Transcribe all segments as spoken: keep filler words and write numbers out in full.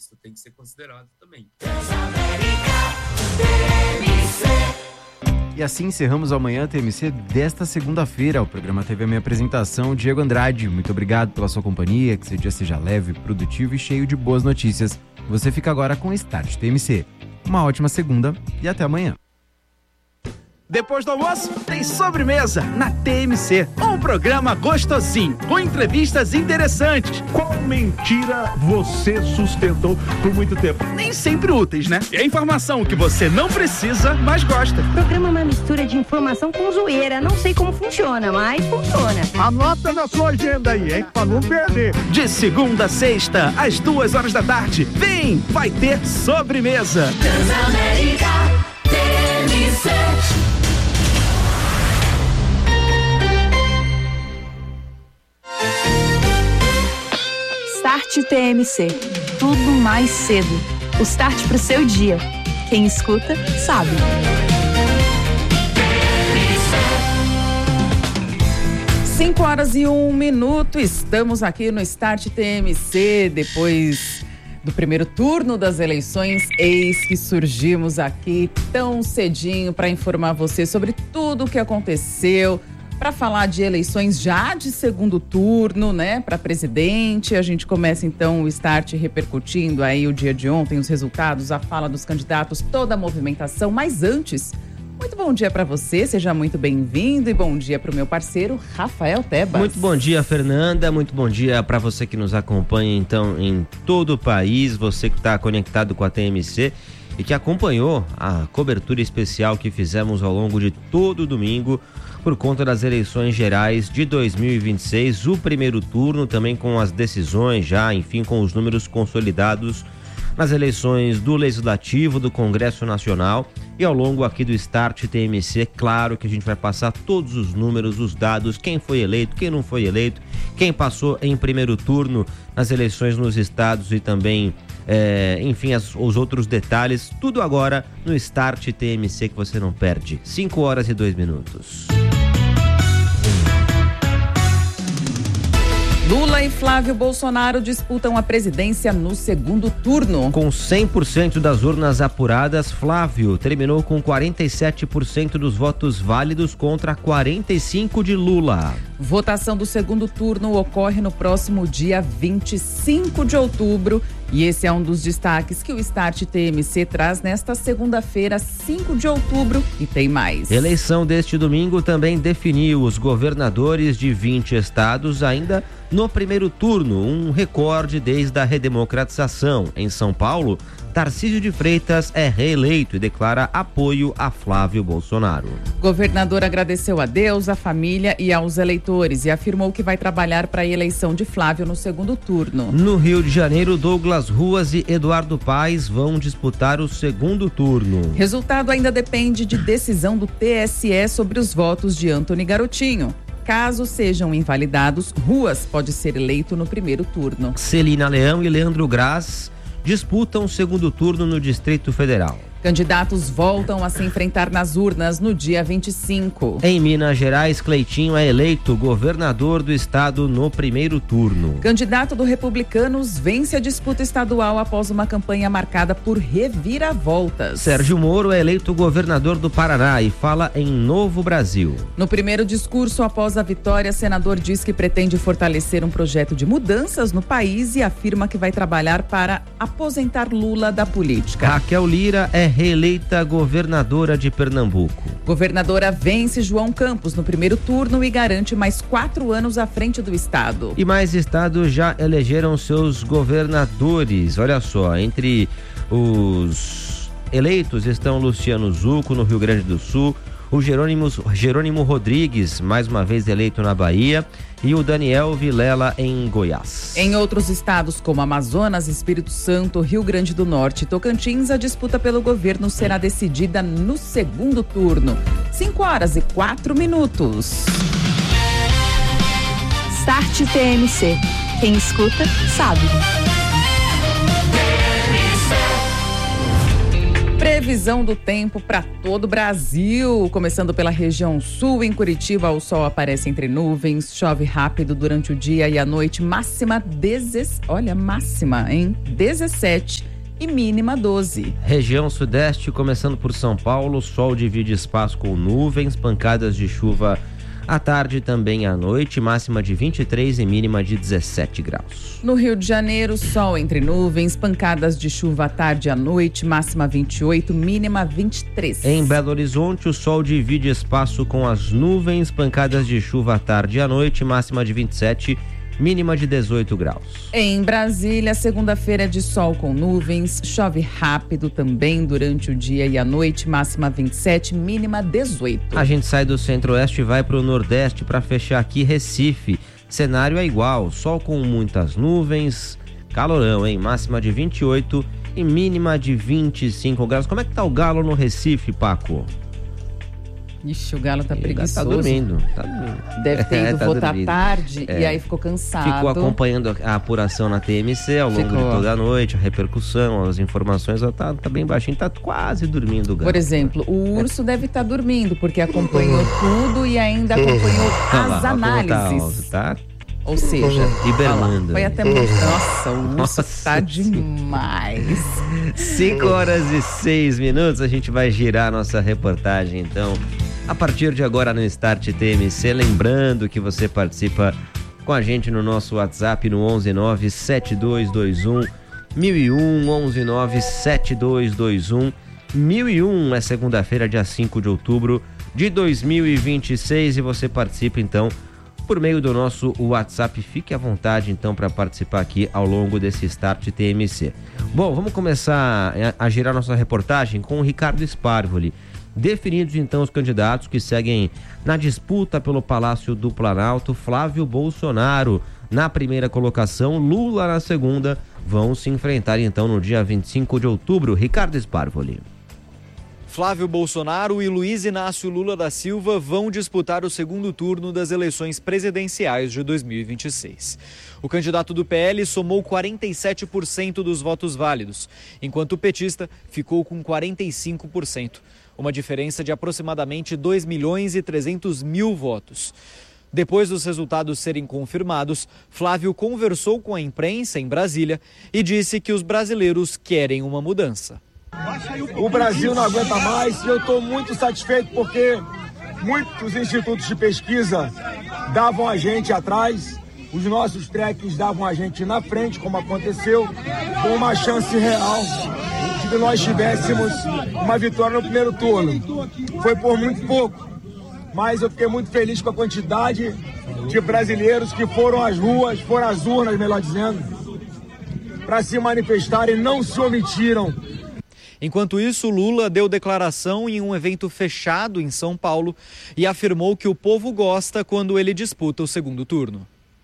Isso tem que ser considerado também. E assim encerramos o Manhã T M C desta segunda-feira. O programa teve a minha apresentação, Diego Andrade. Muito obrigado pela sua companhia, que seu dia seja leve, produtivo e cheio de boas notícias. Você fica agora com o Start T M C. Uma ótima segunda e até amanhã. Depois do almoço, tem sobremesa na T M C. Um programa gostosinho, com entrevistas interessantes. Qual mentira você sustentou por muito tempo? Nem sempre úteis, né? E a informação que você não precisa, mas gosta. O programa é uma mistura de informação com zoeira. Não sei como funciona, mas funciona. Anota na sua agenda aí, hein? Pra não perder. De segunda a sexta, às duas horas da tarde. Vem, vai ter sobremesa. Transamérica T M C. Start T M C. Tudo mais cedo. O start pro seu dia. Quem escuta, sabe. cinco horas e um minuto. Estamos aqui no Start T M C. Depois do primeiro turno das eleições, eis que surgimos aqui tão cedinho para informar você sobre tudo o que aconteceu. Para falar de eleições já de segundo turno, né, para presidente. A gente começa então o Start repercutindo aí o dia de ontem, os resultados, a fala dos candidatos, toda a movimentação. Mas antes, muito bom dia para você, seja muito bem-vindo e bom dia para o meu parceiro Rafael Tebas. Muito bom dia, Fernanda, muito bom dia para você que nos acompanha então em todo o país, você que está conectado com a T M C e que acompanhou a cobertura especial que fizemos ao longo de todo o domingo por conta das eleições gerais de dois mil e vinte e seis, o primeiro turno também com as decisões já, enfim, com os números consolidados nas eleições do Legislativo, do Congresso Nacional e ao longo aqui do Start T M C, claro que a gente vai passar todos os números, os dados, quem foi eleito, quem não foi eleito, quem passou em primeiro turno nas eleições nos estados e também, é, enfim, as, os outros detalhes, tudo agora no Start T M C que você não perde. cinco horas e dois minutos. Lula e Flávio Bolsonaro disputam a presidência no segundo turno. Com cem por cento das urnas apuradas, Flávio terminou com quarenta e sete por cento dos votos válidos contra quarenta e cinco por cento de Lula. Votação do segundo turno ocorre no próximo dia vinte e cinco de outubro. E esse é um dos destaques que o Start T M C traz nesta segunda-feira, cinco de outubro, e tem mais. Eleição deste domingo também definiu os governadores de vinte estados ainda no primeiro turno, um recorde desde a redemocratização. Em São Paulo, Tarcísio de Freitas é reeleito e declara apoio a Flávio Bolsonaro. O governador agradeceu a Deus, à família e aos eleitores e afirmou que vai trabalhar para a eleição de Flávio no segundo turno. No Rio de Janeiro, Douglas Ruas e Eduardo Paes vão disputar o segundo turno. Resultado ainda depende de decisão do T S E sobre os votos de Antony Garotinho. Caso sejam invalidados, Ruas pode ser eleito no primeiro turno. Celina Leão e Leandro Graz disputam o segundo turno no Distrito Federal. Candidatos voltam a se enfrentar nas urnas no dia vinte e cinco. Em Minas Gerais, Cleitinho é eleito governador do estado no primeiro turno. Candidato do Republicanos vence a disputa estadual após uma campanha marcada por reviravoltas. Sérgio Moro é eleito governador do Paraná e fala em Novo Brasil. No primeiro discurso após a vitória, senador diz que pretende fortalecer um projeto de mudanças no país e afirma que vai trabalhar para aposentar Lula da política. Raquel Lira é reeleita governadora de Pernambuco. Governadora vence João Campos no primeiro turno e garante mais quatro anos à frente do estado. E mais estados já elegeram seus governadores. Olha só, entre os eleitos estão Luciano Zucco no Rio Grande do Sul, o Jerônimo, Jerônimo Rodrigues, mais uma vez eleito na Bahia, e o Daniel Vilela em Goiás. Em outros estados como Amazonas, Espírito Santo, Rio Grande do Norte e Tocantins, a disputa pelo governo será decidida no segundo turno. cinco horas e quatro minutos. Start T M C. Quem escuta, sabe. Previsão do tempo para todo o Brasil, começando pela região sul. Em Curitiba, o sol aparece entre nuvens, chove rápido durante o dia e a noite, máxima dezessete, olha, máxima, hein? dezessete e mínima doze. Região sudeste, começando por São Paulo, sol divide espaço com nuvens, pancadas de chuva à tarde e também à noite, máxima de vinte e três e mínima de dezessete graus. No Rio de Janeiro, sol entre nuvens, pancadas de chuva à tarde e à noite, máxima vinte e oito, mínima vinte e três. Em Belo Horizonte, o sol divide espaço com as nuvens, pancadas de chuva à tarde e à noite, máxima de vinte e sete, mínima de dezoito graus. Em Brasília, segunda-feira de sol com nuvens, chove rápido também durante o dia e a noite, máxima vinte e sete, mínima dezoito. A gente sai do centro-oeste e vai para o nordeste para fechar aqui Recife. Cenário é igual, sol com muitas nuvens, calorão, hein? Máxima de vinte e oito e mínima de vinte e cinco graus. Como é que tá o Galo no Recife, Paco? Ixi, o Galo tá Ele preguiçoso. Tá dormindo, tá dormindo. Deve ter ido É, tá votar dormindo. tarde É. e aí ficou cansado. Ficou acompanhando a apuração na T M C ao longo Ficou. de toda a noite, a repercussão, as informações, ó, tá, tá bem baixinho, tá quase dormindo o Galo. Por exemplo, o urso deve estar dormindo, porque acompanhou tudo e ainda acompanhou Olha lá, as ó, como análises. Tá, tá Ou seja, hibernando. olha lá, foi até muito. Nossa, o urso Nossa tá demais. cinco horas e seis minutos, a gente vai girar a nossa reportagem, então, a partir de agora no Start T M C, lembrando que você participa com a gente no nosso WhatsApp no onze nove sete dois dois um mil e um, onze nove sete dois dois um mil e um, é segunda-feira, dia cinco de outubro de dois mil e vinte e seis, e você participa então por meio do nosso WhatsApp. Fique à vontade então para participar aqui ao longo desse Start T M C. Bom, vamos começar a, a girar nossa reportagem com o Ricardo Sparvoli. Definidos então os candidatos que seguem na disputa pelo Palácio do Planalto, Flávio Bolsonaro na primeira colocação, Lula na segunda, vão se enfrentar então no dia vinte e cinco de outubro. Ricardo Sparvoli. Flávio Bolsonaro e Luiz Inácio Lula da Silva vão disputar o segundo turno das eleições presidenciais de dois mil e vinte e seis. O candidato do P L somou quarenta e sete por cento dos votos válidos, enquanto o petista ficou com quarenta e cinco por cento, uma diferença de aproximadamente dois milhões e trezentos mil votos. Depois dos resultados serem confirmados, Flávio conversou com a imprensa em Brasília e disse que os brasileiros querem uma mudança. O Brasil não aguenta mais e eu estou muito satisfeito porque muitos institutos de pesquisa davam a gente atrás, os nossos treques davam a gente na frente, como aconteceu, com uma chance real de que nós tivéssemos uma vitória no primeiro turno. Foi por muito pouco, mas eu fiquei muito feliz com a quantidade de brasileiros que foram às ruas, foram às urnas, melhor dizendo, para se manifestarem e não se omitiram. Enquanto isso, Lula deu declaração em um evento fechado em São Paulo e afirmou que o povo gosta quando ele disputa o segundo turno.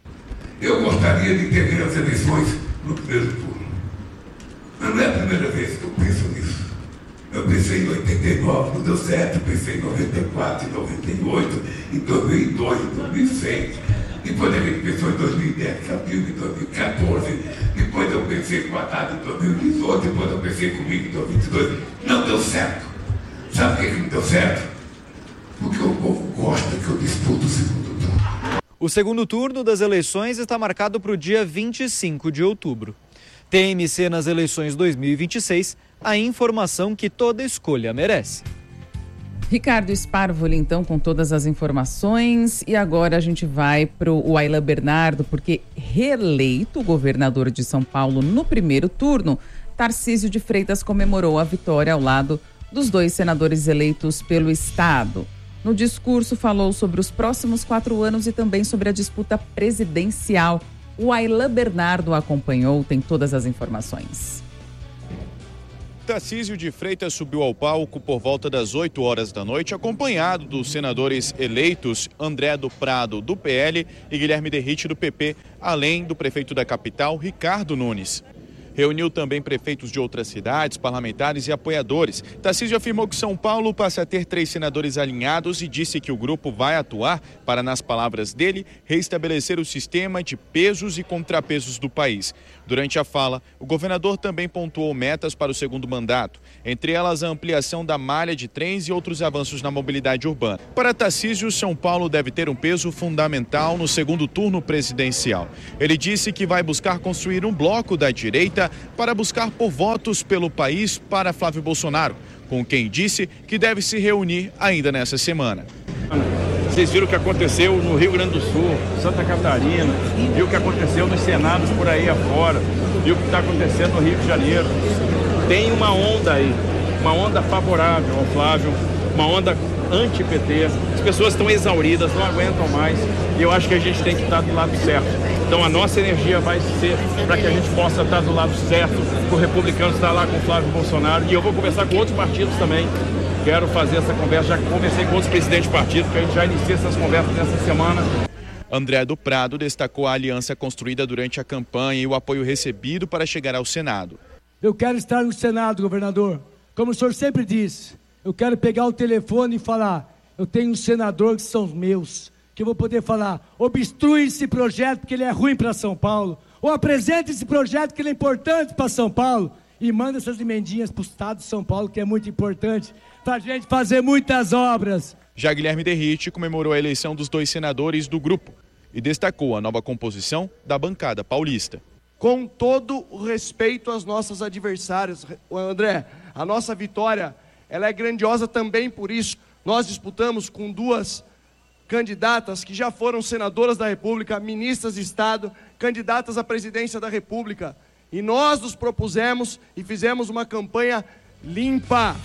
Eu gostaria de ter as eleições no primeiro turno. Mas não é a primeira vez que eu penso nisso. Eu pensei em oitenta e nove, não deu certo. Eu pensei em noventa e quatro, em noventa e oito, em dois mil e dois, em dois mil e seis. Depois a gente pensou em dois mil e dez, abril de dois mil e quatorze. Depois eu pensei com a data em dois mil e dezoito. Depois eu pensei comigo em dois mil e vinte e dois. Não deu certo. Sabe por que não deu certo? Porque o povo gosta que eu disputo o segundo turno. O segundo turno das eleições está marcado para o dia vinte e cinco de outubro. T M C nas eleições dois mil e vinte e seis, a informação que toda escolha merece. Ricardo Sparvoli, então, com todas as informações. E agora a gente vai para o Aylan Bernardo, porque reeleito governador de São Paulo no primeiro turno, Tarcísio de Freitas comemorou a vitória ao lado dos dois senadores eleitos pelo Estado. No discurso, falou sobre os próximos quatro anos e também sobre a disputa presidencial. O Aylan Bernardo acompanhou, tem todas as informações. Tarcísio de Freitas subiu ao palco por volta das oito horas da noite, acompanhado dos senadores eleitos André do Prado, do P L, e Guilherme Derrite, do P P, além do prefeito da capital, Ricardo Nunes. Reuniu também prefeitos de outras cidades, parlamentares e apoiadores. Tarcísio afirmou que São Paulo passa a ter três senadores alinhados e disse que o grupo vai atuar para, nas palavras dele, reestabelecer o sistema de pesos e contrapesos do país. Durante a fala, o governador também pontuou metas para o segundo mandato, entre elas a ampliação da malha de trens e outros avanços na mobilidade urbana. Para Tarcísio, São Paulo deve ter um peso fundamental no segundo turno presidencial. Ele disse que vai buscar construir um bloco da direita para buscar por votos pelo país para Flávio Bolsonaro, com quem disse que deve se reunir ainda nessa semana. Vocês viram o que aconteceu no Rio Grande do Sul, Santa Catarina, viu o que aconteceu nos senados por aí afora, viu o que está acontecendo no Rio de Janeiro. Tem uma onda aí, uma onda favorável ao Flávio, uma onda anti-P T. As pessoas estão exauridas, não aguentam mais, e eu acho que a gente tem que estar do lado certo. Então a nossa energia vai ser para que a gente possa estar do lado certo, para o republicano estar lá com o Flávio Bolsonaro, e eu vou conversar com outros partidos também. Quero fazer essa conversa, já conversei com outros presidentes de partido, que a gente já inicia essas conversas nessa semana. André do Prado destacou a aliança construída durante a campanha e o apoio recebido para chegar ao Senado. Eu quero estar no Senado, governador. Como o senhor sempre disse, eu quero pegar o telefone e falar, eu tenho um senador que são meus, que eu vou poder falar, obstrui esse projeto porque ele é ruim para São Paulo, ou apresente esse projeto que ele é importante para São Paulo, e manda essas emendinhas para o estado de São Paulo, que é muito importante, para a gente fazer muitas obras. Já Guilherme Derrite comemorou a eleição dos dois senadores do grupo e destacou a nova composição da bancada paulista. Com todo o respeito às nossas adversárias, André, a nossa vitória ela é grandiosa também por isso. Nós disputamos com duas candidatas que já foram senadoras da República, ministras de Estado, candidatas à presidência da República. E nós nos propusemos e fizemos uma campanha limpa.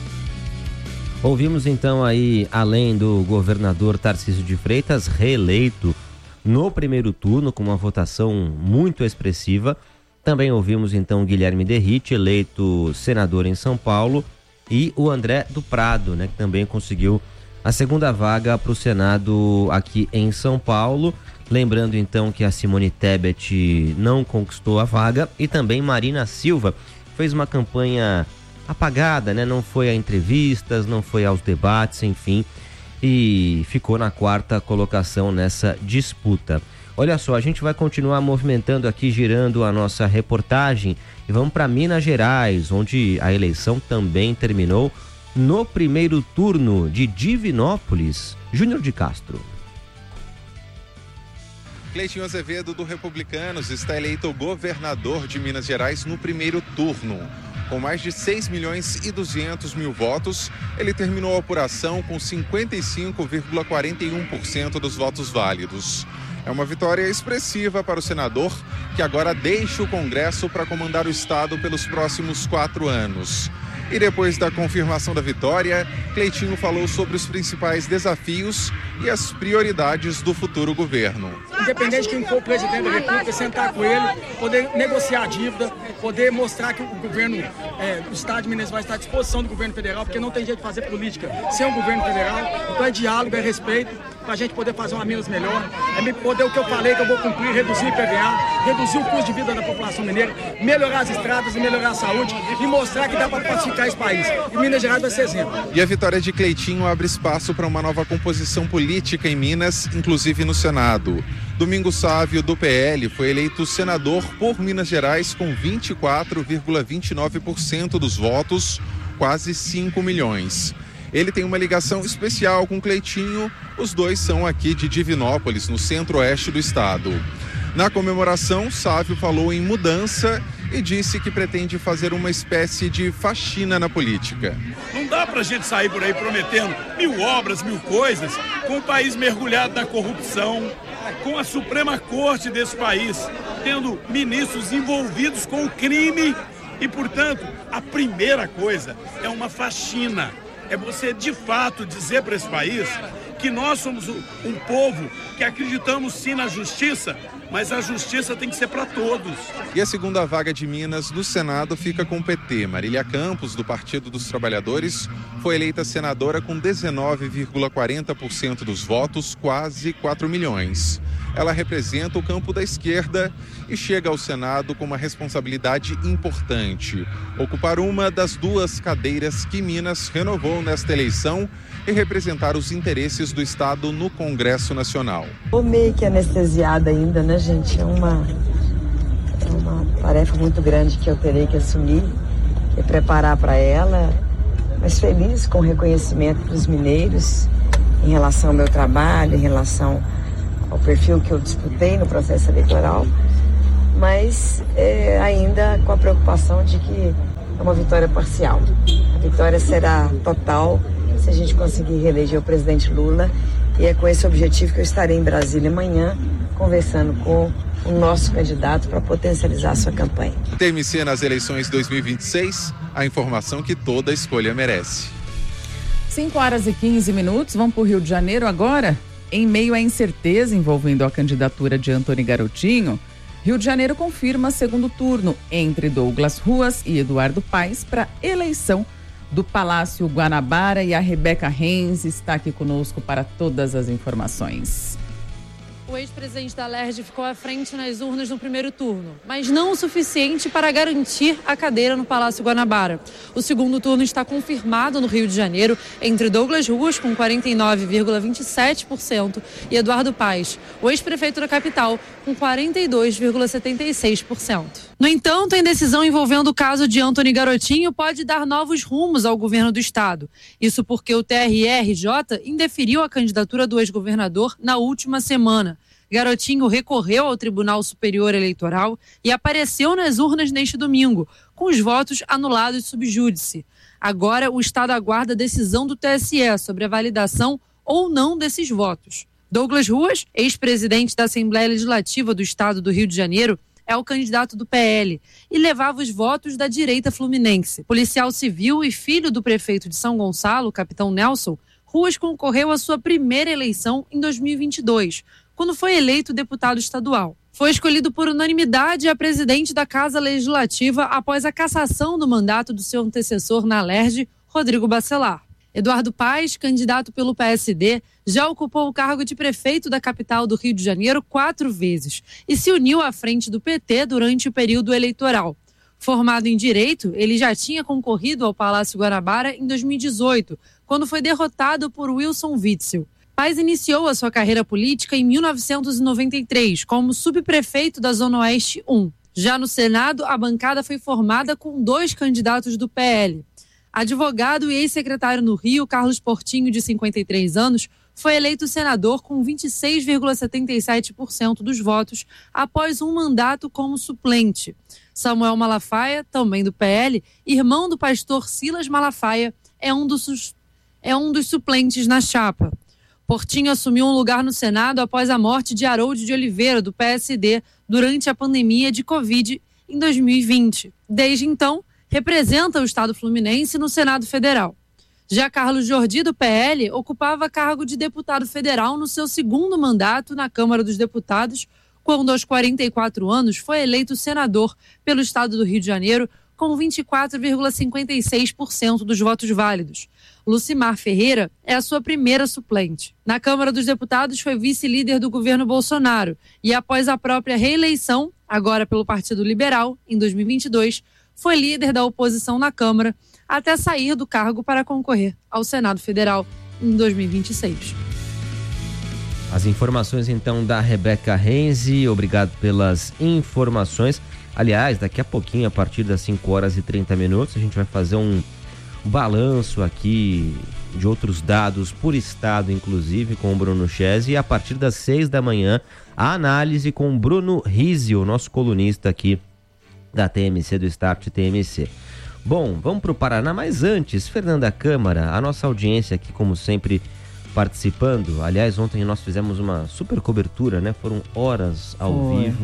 Ouvimos então aí, além do governador Tarcísio de Freitas, reeleito no primeiro turno com uma votação muito expressiva. Também ouvimos então Guilherme Derrite, eleito senador em São Paulo, e o André do Prado, né, que também conseguiu a segunda vaga para o Senado aqui em São Paulo. Lembrando então que a Simone Tebet não conquistou a vaga, e também Marina Silva fez uma campanha apagada, né? Não foi a entrevistas, não foi aos debates, enfim, e ficou na quarta colocação nessa disputa. Olha só, a gente vai continuar movimentando aqui, girando a nossa reportagem, e vamos para Minas Gerais, onde a eleição também terminou no primeiro turno de Divinópolis. Júnior de Castro. Cleitinho Azevedo, do Republicanos, está eleito governador de Minas Gerais no primeiro turno. Com mais de seis milhões e duzentos mil votos, ele terminou a apuração com cinquenta e cinco vírgula quarenta e um por cento dos votos válidos. É uma vitória expressiva para o senador, que agora deixa o Congresso para comandar o estado pelos próximos quatro anos. E depois da confirmação da vitória, Cleitinho falou sobre os principais desafios e as prioridades do futuro governo. Independente de quem for o presidente da República, sentar com ele, poder negociar a dívida, poder mostrar que o governo, é, o Estado de Minas vai estar à disposição do governo federal, porque não tem jeito de fazer política sem o governo federal. Então é diálogo, é respeito, para a gente poder fazer uma Minas melhor, é poder o que eu falei que eu vou cumprir, reduzir o I P V A, reduzir o custo de vida da população mineira, melhorar as estradas e melhorar a saúde e mostrar que dá para pacificar esse país. E Minas Gerais vai ser exemplo. E a vitória de Cleitinho abre espaço para uma nova composição política em Minas, inclusive no Senado. Domingos Sávio, do P L, foi eleito senador por Minas Gerais com vinte e quatro vírgula vinte e nove por cento dos votos, quase cinco milhões. Ele tem uma ligação especial com Cleitinho, os dois são aqui de Divinópolis, no centro-oeste do estado. Na comemoração, Sávio falou em mudança e disse que pretende fazer uma espécie de faxina na política. Não dá pra gente sair por aí prometendo mil obras, mil coisas, com o país mergulhado na corrupção, com a Suprema Corte desse país tendo ministros envolvidos com o crime e, portanto, a primeira coisa é uma faxina. É você, de fato, dizer para esse país que nós somos um povo que acreditamos sim na justiça, mas a justiça tem que ser para todos. E a segunda vaga de Minas no Senado fica com o P T. Marília Campos, do Partido dos Trabalhadores, foi eleita senadora com dezenove vírgula quarenta por cento dos votos, quase quatro milhões. Ela representa o campo da esquerda e chega ao Senado com uma responsabilidade importante: ocupar uma das duas cadeiras que Minas renovou nesta eleição e representar os interesses do Estado no Congresso Nacional. Estou meio que anestesiada ainda, né, gente? É uma, é uma tarefa muito grande que eu terei que assumir e preparar para ela, mas feliz com o reconhecimento dos mineiros em relação ao meu trabalho, em relação ao perfil que eu disputei no processo eleitoral, mas é, ainda com a preocupação de que é uma vitória parcial. A vitória será total se a gente conseguir reeleger o presidente Lula, e é com esse objetivo que eu estarei em Brasília amanhã, conversando com o nosso candidato para potencializar a sua campanha. T M C nas eleições dois mil e vinte e seis, a informação que toda escolha merece. cinco horas e quinze minutos, vamos para o Rio de Janeiro agora? Em meio à incerteza envolvendo a candidatura de Antony Garotinho, Rio de Janeiro confirma segundo turno entre Douglas Ruas e Eduardo Paes para eleição do Palácio Guanabara, e a Rebeca Renz está aqui conosco para todas as informações. O ex-presidente da Alerj ficou à frente nas urnas no primeiro turno, mas não o suficiente para garantir a cadeira no Palácio Guanabara. O segundo turno está confirmado no Rio de Janeiro entre Douglas Ruas, com quarenta e nove vírgula vinte e sete por cento, e Eduardo Paes, o ex-prefeito da capital, com quarenta e dois vírgula setenta e seis por cento. No entanto, a indecisão envolvendo o caso de Antony Garotinho pode dar novos rumos ao governo do estado. Isso porque o T R R J indeferiu a candidatura do ex-governador na última semana. Garotinho recorreu ao Tribunal Superior Eleitoral e apareceu nas urnas neste domingo, com os votos anulados sub júdice. Agora, o estado aguarda a decisão do T S E sobre a validação ou não desses votos. Douglas Ruas, ex-presidente da Assembleia Legislativa do estado do Rio de Janeiro, é o candidato do P L e levava os votos da direita fluminense. Policial civil e filho do prefeito de São Gonçalo, capitão Nelson, Ruas concorreu à sua primeira eleição em dois mil e vinte e dois, quando foi eleito deputado estadual. Foi escolhido por unanimidade a presidente da Casa Legislativa após a cassação do mandato do seu antecessor na Alerj, Rodrigo Bacelar. Eduardo Paes, candidato pelo P S D, já ocupou o cargo de prefeito da capital do Rio de Janeiro quatro vezes e se uniu à frente do P T durante o período eleitoral. Formado em Direito, ele já tinha concorrido ao Palácio Guanabara em dois mil e dezoito, quando foi derrotado por Wilson Witzel. Paes iniciou a sua carreira política em mil novecentos e noventa e três como subprefeito da Zona Oeste um. Já no Senado, a bancada foi formada com dois candidatos do P L. Advogado e ex-secretário no Rio, Carlos Portinho, de cinquenta e três anos, foi eleito senador com vinte e seis vírgula setenta e sete por cento dos votos após um mandato como suplente. Samuel Malafaia, também do P L, irmão do pastor Silas Malafaia, é um dos, é um dos suplentes na chapa. Portinho assumiu um lugar no Senado após a morte de Harold de Oliveira, do P S D, durante a pandemia de Covid em dois mil e vinte. Desde então, representa o Estado fluminense no Senado Federal. Já Carlos Jordi, do P L, ocupava cargo de deputado federal no seu segundo mandato na Câmara dos Deputados, quando aos quarenta e quatro anos foi eleito senador pelo Estado do Rio de Janeiro com vinte e quatro vírgula cinquenta e seis por cento dos votos válidos. Lucimar Ferreira é a sua primeira suplente. Na Câmara dos Deputados foi vice-líder do governo Bolsonaro e após a própria reeleição, agora pelo Partido Liberal, em dois mil e vinte e dois, foi líder da oposição na Câmara até sair do cargo para concorrer ao Senado Federal em dois mil e vinte e seis. As informações então da Rebeca Renzi, obrigado pelas informações. Aliás, daqui a pouquinho, a partir das cinco horas e trinta minutos, a gente vai fazer um balanço aqui de outros dados por estado, inclusive, com o Bruno Chese, e a partir das seis da manhã, a análise com o Bruno Rizzi, o nosso colunista aqui da T M C, do Start T M C. Bom, vamos para o Paraná, mas antes, Fernanda Câmara, a nossa audiência aqui, como sempre, participando. Aliás, ontem nós fizemos uma super cobertura, né? Foram horas ao Foi. vivo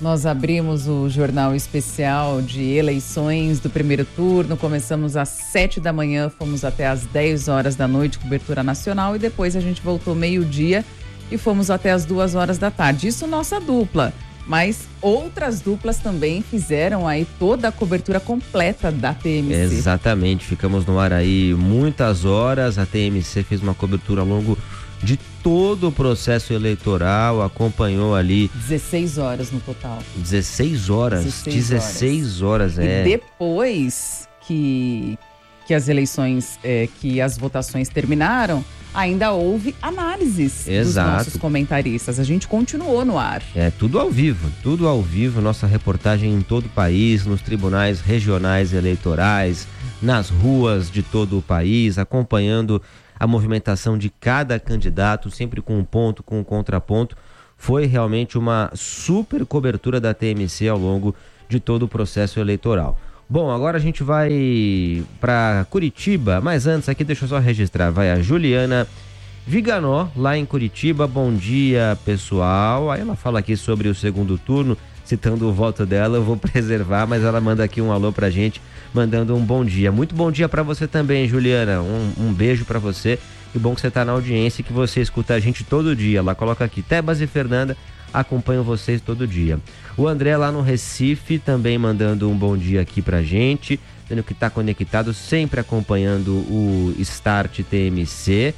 Nós abrimos o Jornal Especial de Eleições do primeiro turno, começamos às sete da manhã, fomos até às dez horas da noite, cobertura nacional, e depois a gente voltou meio-dia e fomos até às duas horas da tarde. Isso nossa dupla, mas outras duplas também fizeram aí toda a cobertura completa da T M C. Exatamente, ficamos no ar aí muitas horas, a T M C fez uma cobertura ao longo de todo o processo eleitoral, acompanhou ali... dezesseis horas no total. dezesseis horas? dezesseis, dezesseis horas, é. E depois que, que as eleições, é, que as votações terminaram, ainda houve análises Exato. dos nossos comentaristas. A gente continuou no ar. É, tudo ao vivo, tudo ao vivo, nossa reportagem em todo o país, nos tribunais regionais eleitorais, nas ruas de todo o país, acompanhando a movimentação de cada candidato, sempre com um ponto, com um contraponto. Foi realmente uma super cobertura da T M C ao longo de todo o processo eleitoral. Bom, agora a gente vai para Curitiba, mas antes aqui deixa eu só registrar, vai a Juliana Viganó, lá em Curitiba. Bom dia, pessoal. Aí ela fala aqui sobre o segundo turno, citando o voto dela, eu vou preservar, mas ela manda aqui um alô pra gente, mandando um bom dia. Muito bom dia pra você também, Juliana. Um, um beijo pra você. Que bom que você tá na audiência e que você escuta a gente todo dia. Ela coloca aqui, Tebas e Fernanda acompanham vocês todo dia. O André lá no Recife também mandando um bom dia aqui pra gente, dizendo que tá conectado, sempre acompanhando o Start T M C.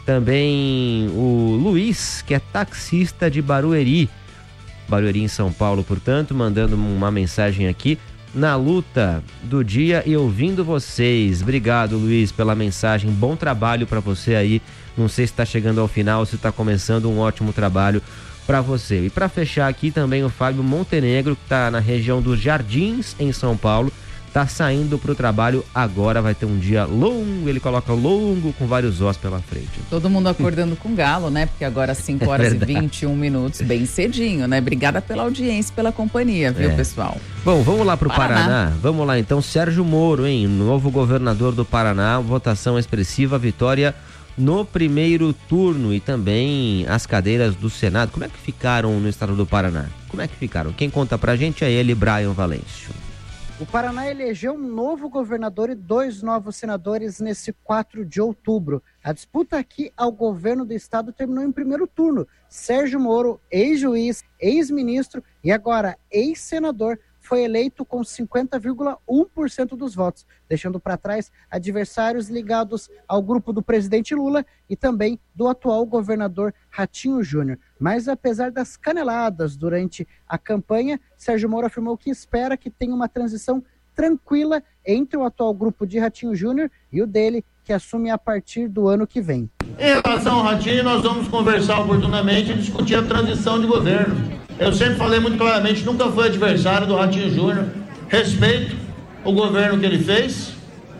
Também o Luiz, que é taxista de Barueri, Barueri em São Paulo, portanto, mandando uma mensagem aqui, na luta do dia e ouvindo vocês. Obrigado, Luiz, pela mensagem, bom trabalho para você aí, não sei se está chegando ao final, se está começando, um ótimo trabalho para você. E para fechar aqui também o Fábio Montenegro, que está na região dos Jardins, em São Paulo, tá saindo pro trabalho agora, vai ter um dia longo, ele coloca longo, com vários ossos pela frente. Todo mundo acordando com galo, né? Porque agora às cinco horas é e vinte e um minutos, bem cedinho, né? Obrigada pela audiência, pela companhia, viu, é. pessoal? Bom, vamos lá pro Paraná. Paraná. Vamos lá então, Sérgio Moro, hein? Novo governador do Paraná, votação expressiva, vitória no primeiro turno, e também as cadeiras do Senado. Como é que ficaram no estado do Paraná? Como é que ficaram? Quem conta pra gente é ele, Brian Valêncio. O Paraná elegeu um novo governador e dois novos senadores nesse quatro de outubro. A disputa aqui ao governo do estado terminou em primeiro turno. Sérgio Moro, ex-juiz, ex-ministro e agora ex-senador, foi eleito com cinquenta vírgula um por cento dos votos, deixando para trás adversários ligados ao grupo do presidente Lula e também do atual governador Ratinho Júnior. Mas apesar das caneladas durante a campanha, Sérgio Moro afirmou que espera que tenha uma transição tranquila entre o atual grupo de Ratinho Júnior e o dele, que assume a partir do ano que vem. Em relação ao Ratinho, nós vamos conversar oportunamente e discutir a transição de governo. Eu sempre falei muito claramente, nunca fui adversário do Ratinho Júnior. Respeito o governo que ele fez,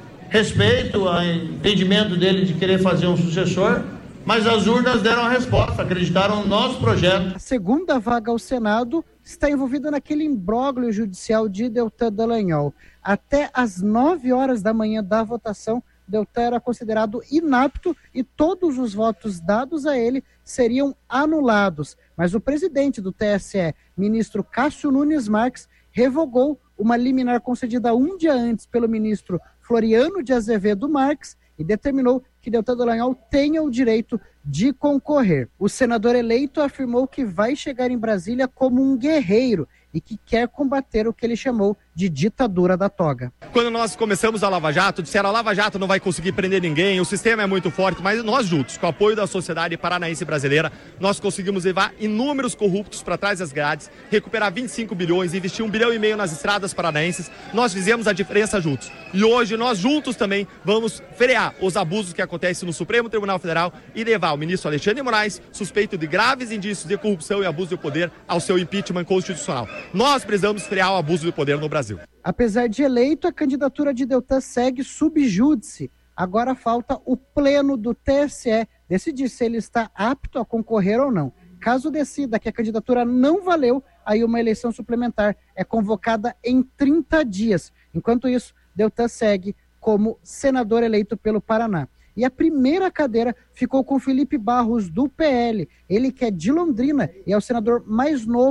respeito o entendimento dele de querer fazer um sucessor, mas as urnas deram a resposta, acreditaram no nosso projeto. A segunda vaga ao Senado está envolvida naquele imbróglio judicial de Deltan Dallagnol. Até às nove horas da manhã da votação, Deltan era considerado inapto e todos os votos dados a ele seriam anulados. Mas o presidente do T S E, ministro Cássio Nunes Marques, revogou uma liminar concedida um dia antes pelo ministro Floriano de Azevedo Marques e determinou que Deltan Dallagnol tenha o direito de concorrer. O senador eleito afirmou que vai chegar em Brasília como um guerreiro e que quer combater o que ele chamou de ditadura da toga. Quando nós começamos a Lava Jato, disseram a Lava Jato não vai conseguir prender ninguém, o sistema é muito forte, mas nós juntos, com o apoio da sociedade paranaense brasileira, nós conseguimos levar inúmeros corruptos para trás das grades, recuperar vinte e cinco bilhões, investir um bilhão e meio nas estradas paranaenses, nós fizemos a diferença juntos. E hoje nós juntos também vamos frear os abusos que acontecem no Supremo Tribunal Federal e levar o ministro Alexandre de Moraes, suspeito de graves indícios de corrupção e abuso de poder, ao seu impeachment constitucional. Nós precisamos frear o abuso de poder no Brasil. Apesar de eleito, a candidatura de Deltan segue sub júdice. Agora falta o pleno do T S E decidir se ele está apto a concorrer ou não. Caso decida que a candidatura não valeu, aí uma eleição suplementar é convocada em trinta dias. Enquanto isso, Deltan segue como senador eleito pelo Paraná. E a primeira cadeira ficou com Felipe Barros, do P L. Ele que é de Londrina e é o senador mais novo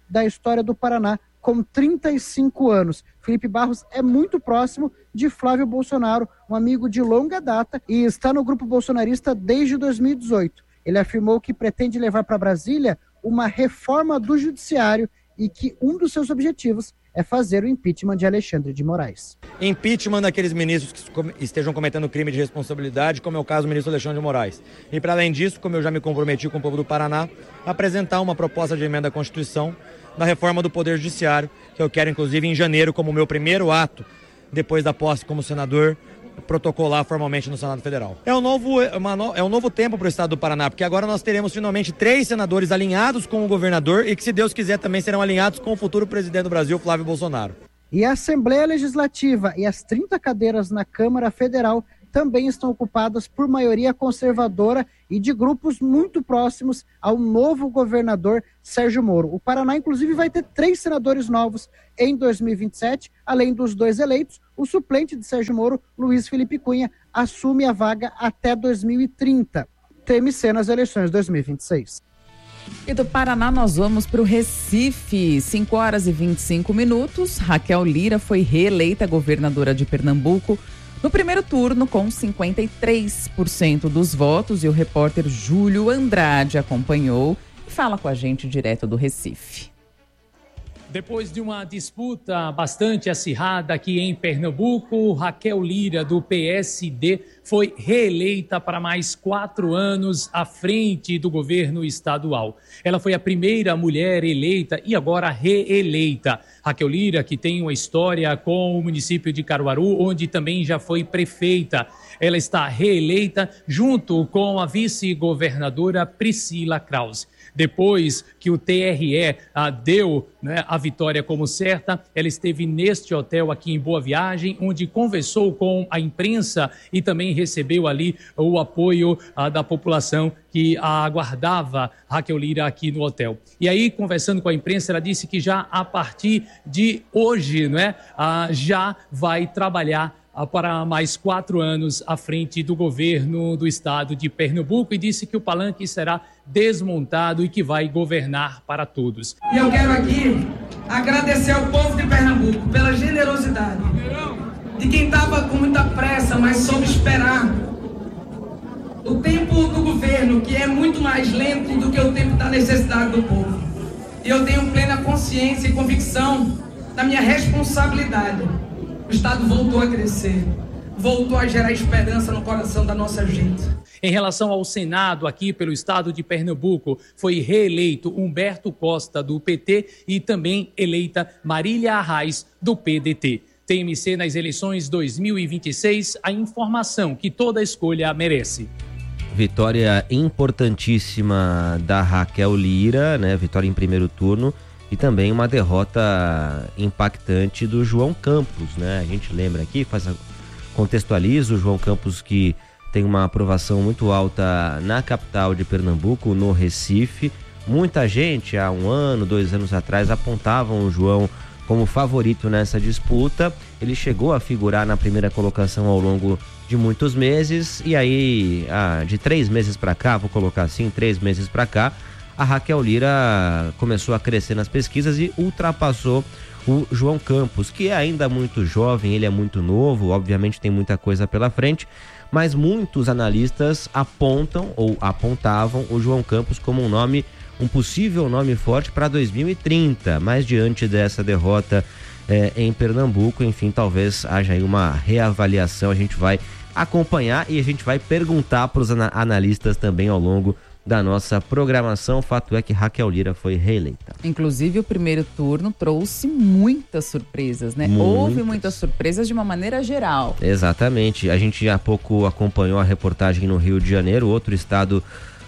da história do Paraná, com trinta e cinco anos. Felipe Barros é muito próximo de Flávio Bolsonaro, um amigo de longa data, e está no grupo bolsonarista desde dois mil e dezoito. Ele afirmou que pretende levar para Brasília uma reforma do judiciário e que um dos seus objetivos é fazer o impeachment de Alexandre de Moraes. Impeachment daqueles ministros que estejam cometendo crime de responsabilidade, como é o caso do ministro Alexandre de Moraes. E para além disso, como eu já me comprometi com o povo do Paraná, apresentar uma proposta de emenda à Constituição da reforma do Poder Judiciário, que eu quero inclusive em janeiro como meu primeiro ato, depois da posse como senador, protocolar formalmente no Senado Federal. É um novo, uma no, é um novo tempo para o estado do Paraná, porque agora nós teremos finalmente três senadores alinhados com o governador e que, se Deus quiser, também serão alinhados com o futuro presidente do Brasil, Flávio Bolsonaro. E a Assembleia Legislativa e as trinta cadeiras na Câmara Federal também estão ocupadas por maioria conservadora e de grupos muito próximos ao novo governador Sérgio Moro. O Paraná, inclusive, vai ter três senadores novos em dois mil e vinte e sete, além dos dois eleitos. O suplente de Sérgio Moro, Luiz Felipe Cunha, assume a vaga até dois mil e trinta. T M C nas eleições de dois mil e vinte e seis. E do Paraná nós vamos para o Recife, cinco horas e vinte e cinco minutos. Raquel Lira foi reeleita governadora de Pernambuco no primeiro turno com cinquenta e três por cento dos votos, e o repórter Júlio Andrade acompanhou e fala com a gente direto do Recife. Depois de uma disputa bastante acirrada aqui em Pernambuco, Raquel Lira, do P S D, foi reeleita para mais quatro anos à frente do governo estadual. Ela foi a primeira mulher eleita e agora reeleita. Raquel Lira, que tem uma história com o município de Caruaru, onde também já foi prefeita. Ela está reeleita junto com a vice-governadora Priscila Krause. Depois que o T R E ah, deu né, a vitória como certa, ela esteve neste hotel aqui em Boa Viagem, onde conversou com a imprensa e também recebeu ali o apoio ah, da população que a aguardava Raquel Lira aqui no hotel. E aí, conversando com a imprensa, ela disse que já a partir de hoje, né, ah, já vai trabalhar para mais quatro anos à frente do governo do estado de Pernambuco, e disse que o palanque será desmontado e que vai governar para todos. E eu quero aqui agradecer ao povo de Pernambuco pela generosidade de quem estava com muita pressa, mas soube esperar o tempo do governo, que é muito mais lento do que o tempo da necessidade do povo. E eu tenho plena consciência e convicção da minha responsabilidade. O estado voltou a crescer, voltou a gerar esperança no coração da nossa gente. Em relação ao Senado, aqui pelo estado de Pernambuco, foi reeleito Humberto Costa, do P T, e também eleita Marília Arraes, do P D T. T M C nas eleições dois mil e vinte e seis, a informação que toda escolha merece. Vitória importantíssima da Raquel Lira, né? Vitória em primeiro turno. E também uma derrota impactante do João Campos, né? A gente lembra aqui, faz a, contextualiza o João Campos, que tem uma aprovação muito alta na capital de Pernambuco, no Recife. Muita gente, há um ano, dois anos atrás, apontavam o João como favorito nessa disputa. Ele chegou a figurar na primeira colocação ao longo de muitos meses, e aí, ah, de três meses para cá, vou colocar assim, três meses para cá, a Raquel Lira começou a crescer nas pesquisas e ultrapassou o João Campos, que é ainda muito jovem, ele é muito novo, obviamente tem muita coisa pela frente, mas muitos analistas apontam ou apontavam o João Campos como um nome, um possível nome forte para dois mil e trinta, mas diante dessa derrota eh, em Pernambuco, enfim, talvez haja aí uma reavaliação. A gente vai acompanhar e a gente vai perguntar para os analistas também ao longo da nossa programação. O fato é que Raquel Lira foi reeleita. Inclusive, o primeiro turno trouxe muitas surpresas, né? Muitas. Houve muitas surpresas de uma maneira geral. Exatamente. A gente há pouco acompanhou a reportagem no Rio de Janeiro, outro estado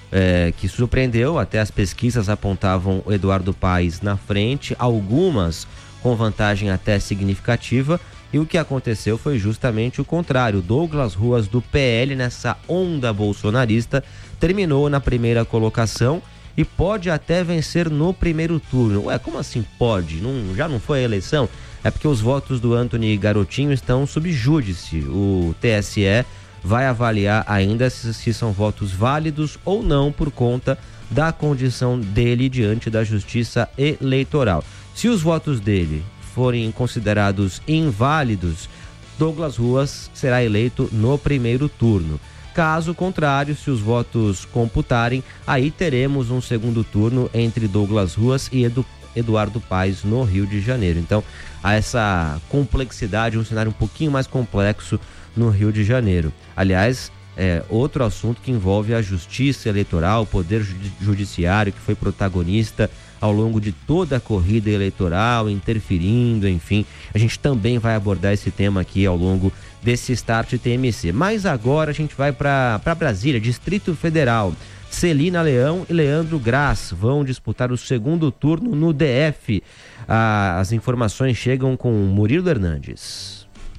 é, que surpreendeu. Até as pesquisas apontavam o Eduardo Paes na frente, algumas com vantagem até significativa. E o que aconteceu foi justamente o contrário. Douglas Ruas, do P L, nessa onda bolsonarista, terminou na primeira colocação e pode até vencer no primeiro turno. Ué, como assim pode? Não, já não foi a eleição? É porque os votos do Antony Garotinho estão sob júdice. O T S E vai avaliar ainda se, se são votos válidos ou não por conta da condição dele diante da Justiça Eleitoral. Se os votos dele forem considerados inválidos, Douglas Ruas será eleito no primeiro turno. Caso contrário, se os votos computarem, aí teremos um segundo turno entre Douglas Ruas e Edu, Eduardo Paes no Rio de Janeiro. Então, há essa complexidade, um cenário um pouquinho mais complexo no Rio de Janeiro. Aliás, é outro assunto que envolve a Justiça Eleitoral, o Poder Judiciário, que foi protagonista ao longo de toda a corrida eleitoral, interferindo, enfim. A gente também vai abordar esse tema aqui ao longo desse Start T M C. Mas agora a gente vai para Brasília, Distrito Federal. Celina Leão e Leandro Graz vão disputar o segundo turno no D F. Ah, as informações chegam com Murilo Hernandes.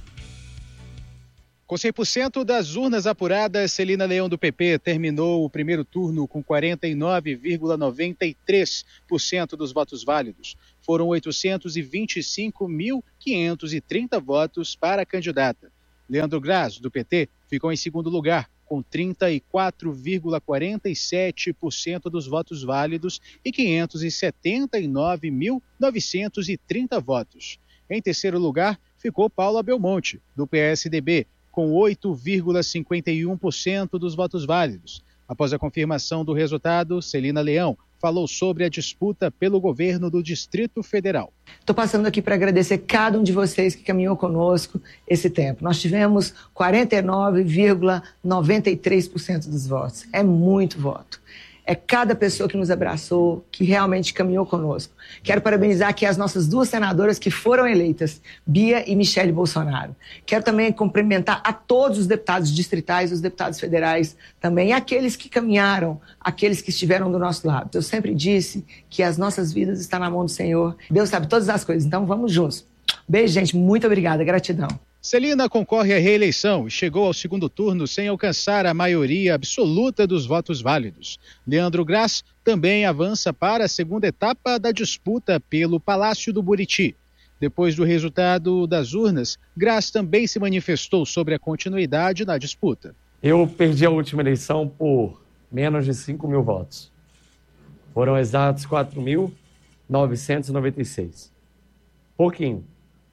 Com cem por cento das urnas apuradas, Celina Leão do P P terminou o primeiro turno com quarenta e nove vírgula noventa e três por cento dos votos válidos. Foram oitocentos e vinte e cinco mil quinhentos e trinta votos para a candidata. Leandro Graz, do P T, ficou em segundo lugar, com trinta e quatro vírgula quarenta e sete por cento dos votos válidos e quinhentos e setenta e nove mil novecentos e trinta votos. Em terceiro lugar, ficou Paula Belmonte, do P S D B, com oito vírgula cinquenta e um por cento dos votos válidos. Após a confirmação do resultado, Celina Leão falou sobre a disputa pelo governo do Distrito Federal. Estou passando aqui para agradecer cada um de vocês que caminhou conosco esse tempo. Nós tivemos quarenta e nove vírgula noventa e três por cento dos votos. É muito voto. É cada pessoa que nos abraçou, que realmente caminhou conosco. Quero parabenizar aqui as nossas duas senadoras que foram eleitas, Bia e Michele Bolsonaro. Quero também cumprimentar a todos os deputados distritais, os deputados federais também, e aqueles que caminharam, aqueles que estiveram do nosso lado. Eu sempre disse que as nossas vidas estão na mão do Senhor. Deus sabe todas as coisas, então vamos juntos. Beijo, gente. Muito obrigada. Gratidão. Celina concorre à reeleição e chegou ao segundo turno sem alcançar a maioria absoluta dos votos válidos. Leandro Graz também avança para a segunda etapa da disputa pelo Palácio do Buriti. Depois do resultado das urnas, Graz também se manifestou sobre a continuidade na disputa. Eu perdi a última eleição por menos de cinco mil votos. Foram exatos quatro mil novecentos e noventa e seis. Pouquinho.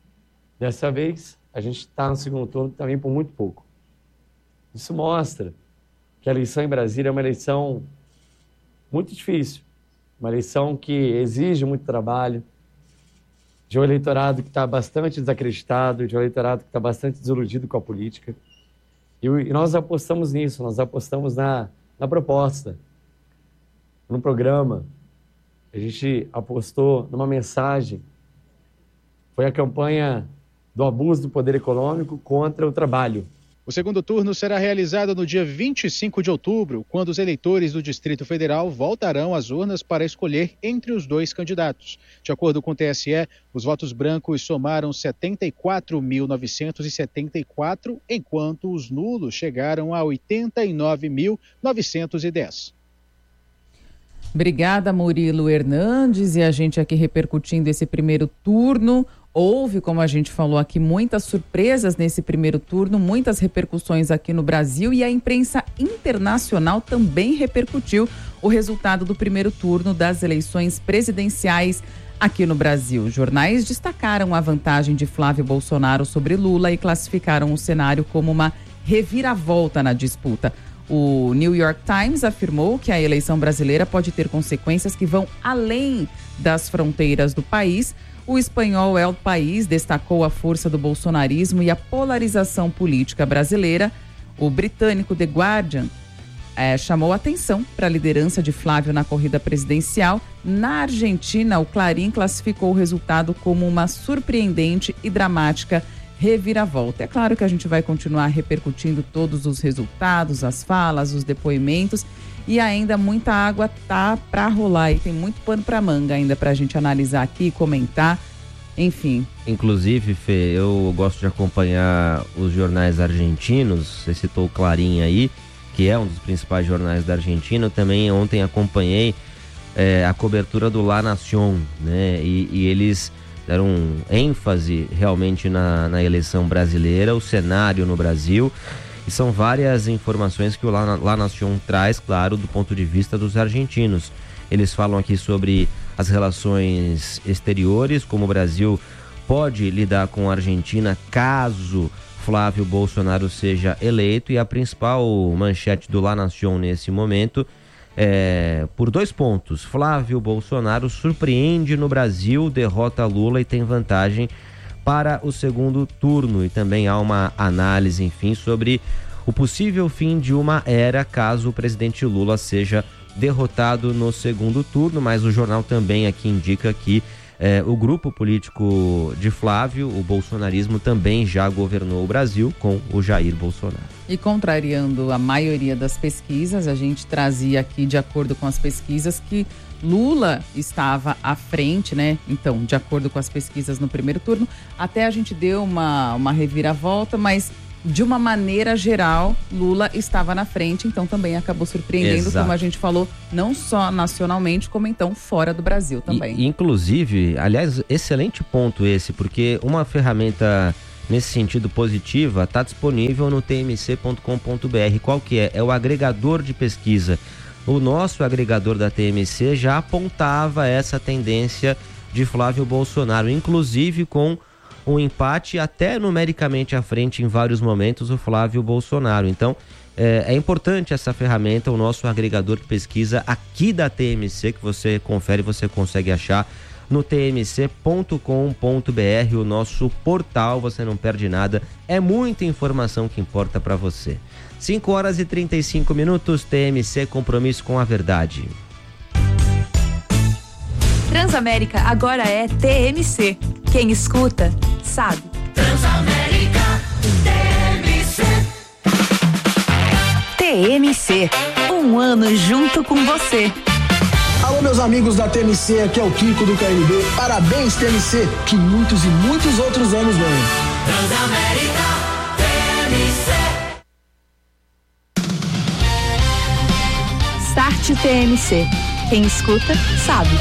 Dessa vez, a gente está no segundo turno também por muito pouco. Isso mostra que a eleição em Brasília é uma eleição muito difícil, uma eleição que exige muito trabalho, de um eleitorado que está bastante desacreditado, de um eleitorado que está bastante desiludido com a política. E, e nós apostamos nisso, nós apostamos na, na proposta, no programa. A gente apostou numa mensagem. Foi a campanha do abuso do poder econômico contra o trabalho. O segundo turno será realizado no dia vinte e cinco de outubro, quando os eleitores do Distrito Federal voltarão às urnas para escolher entre os dois candidatos. De acordo com o T S E, os votos brancos somaram setenta e quatro mil novecentos e setenta e quatro, enquanto os nulos chegaram a oitenta e nove mil novecentos e dez. Obrigada, Murilo Hernandes, e a gente aqui repercutindo esse primeiro turno. Houve, como a gente falou aqui, muitas surpresas nesse primeiro turno, muitas repercussões aqui no Brasil, e a imprensa internacional também repercutiu o resultado do primeiro turno das eleições presidenciais aqui no Brasil. Jornais destacaram a vantagem de Flávio Bolsonaro sobre Lula e classificaram o cenário como uma reviravolta na disputa. O New York Times afirmou que a eleição brasileira pode ter consequências que vão além das fronteiras do país. O espanhol El País destacou a força do bolsonarismo e a polarização política brasileira. O britânico The Guardian é, chamou atenção para a liderança de Flávio na corrida presidencial. Na Argentina, o Clarín classificou o resultado como uma surpreendente e dramática reviravolta. É claro que a gente vai continuar repercutindo todos os resultados, as falas, os depoimentos, e ainda muita água tá para rolar e tem muito pano para manga ainda para a gente analisar aqui e comentar, enfim. Inclusive, Fê, eu gosto de acompanhar os jornais argentinos. Você citou o Clarín aí, que é um dos principais jornais da Argentina. Eu também ontem acompanhei é, a cobertura do La Nación, né? E, e eles deram ênfase realmente na, na eleição brasileira, o cenário no Brasil. E são várias informações que o La, La Nación traz, claro, do ponto de vista dos argentinos. Eles falam aqui sobre as relações exteriores, como o Brasil pode lidar com a Argentina caso Flávio Bolsonaro seja eleito, e a principal manchete do La Nación nesse momento é por dois pontos. Flávio Bolsonaro surpreende no Brasil, derrota Lula e tem vantagem para o segundo turno. E também há uma análise, enfim, sobre o possível fim de uma era caso o presidente Lula seja derrotado no segundo turno, mas o jornal também aqui indica que É, o grupo político de Flávio, o bolsonarismo, também já governou o Brasil com o Jair Bolsonaro. E contrariando a maioria das pesquisas, a gente trazia aqui, de acordo com as pesquisas, que Lula estava à frente, né? Então, de acordo com as pesquisas no primeiro turno, até a gente deu uma, uma reviravolta, mas de uma maneira geral, Lula estava na frente, então também acabou surpreendendo, Exato. Como a gente falou, não só nacionalmente, como então fora do Brasil também. E, inclusive, aliás, excelente ponto esse, porque uma ferramenta nesse sentido positiva está disponível no t m c ponto com ponto b r. Qual que é? É o agregador de pesquisa. O nosso agregador da T M C já apontava essa tendência de Flávio Bolsonaro, inclusive com um empate até numericamente à frente em vários momentos, o Flávio Bolsonaro. Então, é, é importante essa ferramenta, o nosso agregador de pesquisa aqui da T M C, que você confere, você consegue achar no t m c ponto com ponto b r, o nosso portal, você não perde nada, é muita informação que importa para você. cinco horas e trinta e cinco minutos, T M C, compromisso com a verdade. Transamérica agora é T M C. Quem escuta, sabe. Transamérica, T M C. T M C, um ano junto com você. Alô, meus amigos da T M C, aqui é o Kiko do K N B. Parabéns, T M C, que muitos e muitos outros anos venham. Transamérica, T M C. Start T M C. Quem escuta, sabe.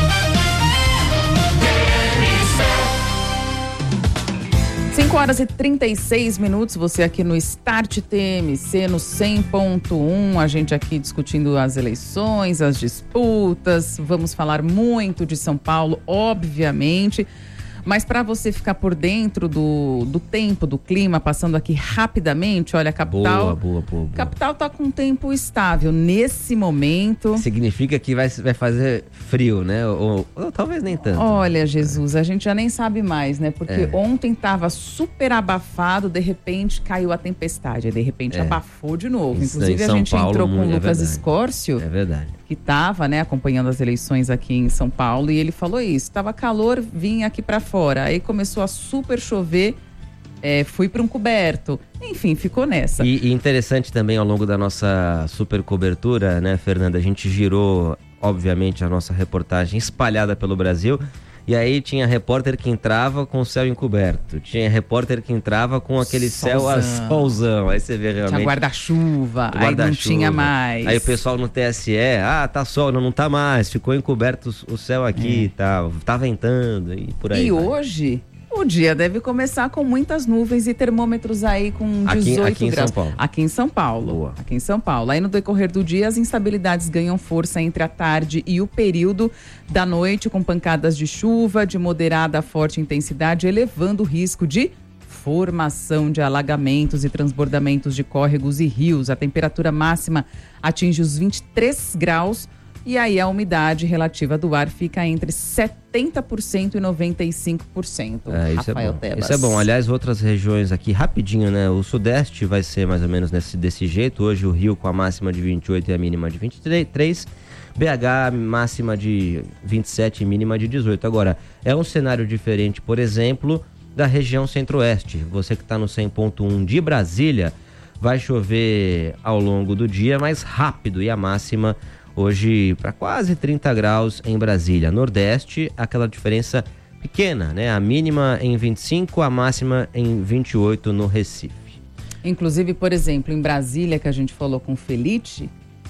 cinco horas e trinta e seis minutos, você aqui no Start T M C, no cem ponto um, a gente aqui discutindo as eleições, as disputas, vamos falar muito de São Paulo, obviamente, mas para você ficar por dentro do, do tempo, do clima, passando aqui rapidamente, olha, a capital... Boa, boa, boa, boa. Capital tá com tempo estável nesse momento. Significa que vai, vai fazer frio, né? Ou, ou talvez nem tanto. Olha, Jesus, a gente já nem sabe mais, né? Porque É. ontem tava super abafado, de repente caiu a tempestade, de repente É. abafou de novo. Isso Inclusive em a São gente Paulo, entrou com o é Lucas verdade. Escórcio, É verdade. que tava, né, acompanhando as eleições aqui em São Paulo, e ele falou isso, tava calor, vim aqui pra fora, aí começou a super chover, é, fui para um coberto, enfim, ficou nessa. E, e interessante também, ao longo da nossa super cobertura, né, Fernanda, a gente girou, obviamente, a nossa reportagem espalhada pelo Brasil, e aí tinha repórter que entrava com o céu encoberto, tinha repórter que entrava com aquele céu a Solzão. solzão, aí você vê realmente... Tinha guarda-chuva, aí não guarda-chuva. tinha mais. Aí o pessoal no T S E, ah, tá sol, não, não tá mais, ficou encoberto o céu aqui e tal, tá ventando e por aí E vai. hoje, o dia deve começar com muitas nuvens e termômetros aí com Aqui- dezoito aqui em graus. São Paulo. Aqui em São Paulo. Boa. Aqui em São Paulo. Aí no decorrer do dia, as instabilidades ganham força entre a tarde e o período da noite, com pancadas de chuva de moderada a forte intensidade, elevando o risco de formação de alagamentos e transbordamentos de córregos e rios. A temperatura máxima atinge os vinte e três graus. E aí a umidade relativa do ar fica entre setenta por cento e noventa e cinco por cento. É, isso Rafael é bom. Tebas. Isso é bom. Aliás, outras regiões aqui, rapidinho, né? O Sudeste vai ser mais ou menos nesse, desse jeito. Hoje o Rio com a máxima de vinte e oito e a mínima de vinte e três. B H máxima de vinte e sete e mínima de dezoito. Agora, é um cenário diferente, por exemplo, da região Centro-Oeste. Você que está no cem ponto um de Brasília, vai chover ao longo do dia, mais rápido, e a máxima hoje para quase trinta graus em Brasília. Nordeste, aquela diferença pequena, né? A mínima em vinte e cinco, a máxima em vinte e oito no Recife. Inclusive, por exemplo, em Brasília, que a gente falou com o Felite,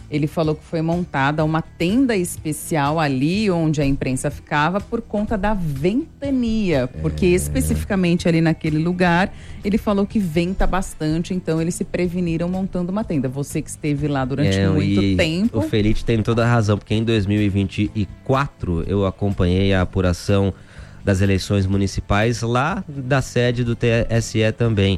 Ele falou que foi montada uma tenda especial ali onde a imprensa ficava por conta da ventania, porque é. especificamente ali naquele lugar, ele falou que venta bastante, então eles se preveniram montando uma tenda. Você que esteve lá durante é, muito tempo... O Felite tem toda a razão, porque em dois mil e vinte e quatro eu acompanhei a apuração das eleições municipais lá da sede do T S E também.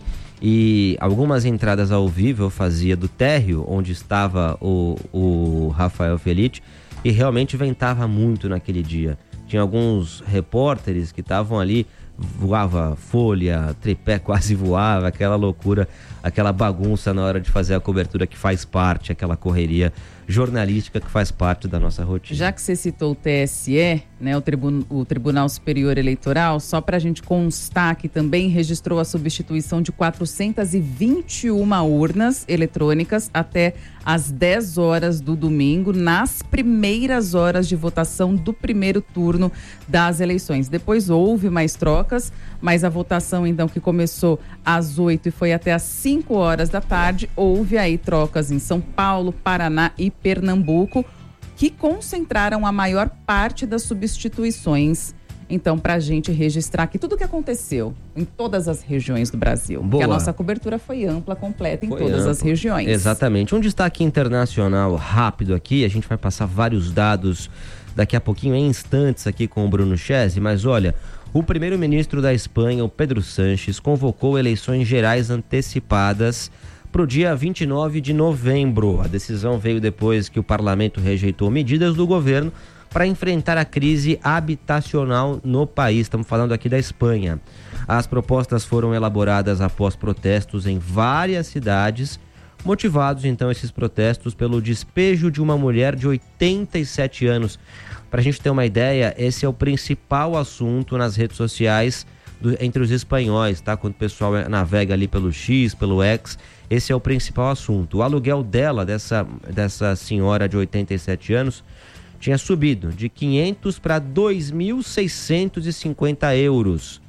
E algumas entradas ao vivo eu fazia do térreo, onde estava o, o Rafael Felite, e realmente ventava muito naquele dia. Tinha alguns repórteres que estavam ali, voava folha, tripé quase voava, aquela loucura, aquela bagunça na hora de fazer a cobertura que faz parte, aquela correria jornalística que faz parte da nossa rotina. Já que você citou o T S E, né, o, Tribun- o Tribunal Superior Eleitoral, só para a gente constar que também registrou a substituição de quatrocentas e vinte e uma urnas eletrônicas até às dez horas do domingo, nas primeiras horas de votação do primeiro turno das eleições. Depois houve mais trocas, mas a votação então que começou às oito e foi até às cinco horas da tarde, houve aí trocas em São Paulo, Paraná e Pernambuco, que concentraram a maior parte das substituições. Então, para a gente registrar aqui tudo o que aconteceu em todas as regiões do Brasil. Boa. Porque a nossa cobertura foi ampla, completa em foi todas ampla. as regiões. Exatamente. Um destaque internacional rápido aqui, a gente vai passar vários dados daqui a pouquinho, em instantes aqui com o Bruno Chese, mas olha, o primeiro-ministro da Espanha, o Pedro Sánchez, convocou eleições gerais antecipadas para o dia vinte e nove de novembro. A decisão veio depois que o parlamento rejeitou medidas do governo para enfrentar a crise habitacional no país. Estamos falando aqui da Espanha. As propostas foram elaboradas após protestos em várias cidades, motivados então esses protestos pelo despejo de uma mulher de oitenta e sete anos. Para a gente ter uma ideia, esse é o principal assunto nas redes sociais do, entre os espanhóis, tá? Quando o pessoal navega ali pelo X, pelo X, esse é o principal assunto. O aluguel dela, dessa, dessa senhora de oitenta e sete anos, tinha subido de quinhentos para dois mil seiscentos e cinquenta euros.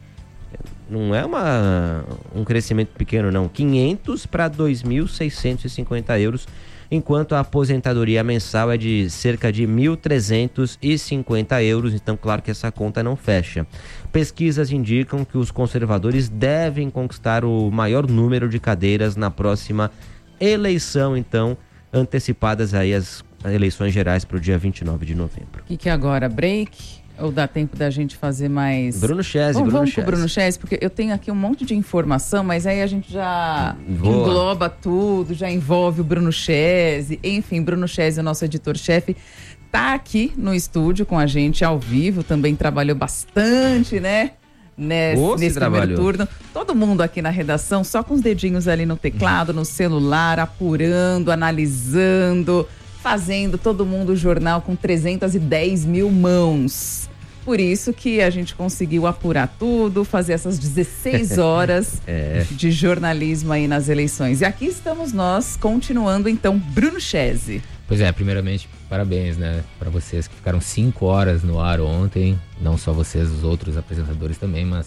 Não é uma, um crescimento pequeno, não. quinhentos para dois mil seiscentos e cinquenta euros, enquanto a aposentadoria mensal é de cerca de mil trezentos e cinquenta euros. Então, claro que essa conta não fecha. Pesquisas indicam que os conservadores devem conquistar o maior número de cadeiras na próxima eleição, então, antecipadas aí as eleições gerais para o dia vinte e nove de novembro. O que, que é agora? Break? Ou dá tempo da gente fazer mais... Bruno Chese, Bom, Bruno vamos Chese. pro Bruno Chese, porque eu tenho aqui um monte de informação, mas aí a gente já Boa. engloba tudo, já envolve o Bruno Chese. Enfim, Bruno Chese, o nosso editor-chefe, tá aqui no estúdio com a gente ao vivo, também trabalhou bastante, né? Nesse, Ô, nesse primeiro trabalhou. turno. Todo mundo aqui na redação, só com os dedinhos ali no teclado, no celular, apurando, analisando, fazendo todo mundo o jornal com trezentas e dez mil mãos. Por isso que a gente conseguiu apurar tudo, fazer essas dezesseis horas é. de jornalismo aí nas eleições. E aqui estamos nós, continuando então, Bruno Chese. Pois é, primeiramente, parabéns, né, para vocês que ficaram cinco horas no ar ontem, não só vocês, os outros apresentadores também, mas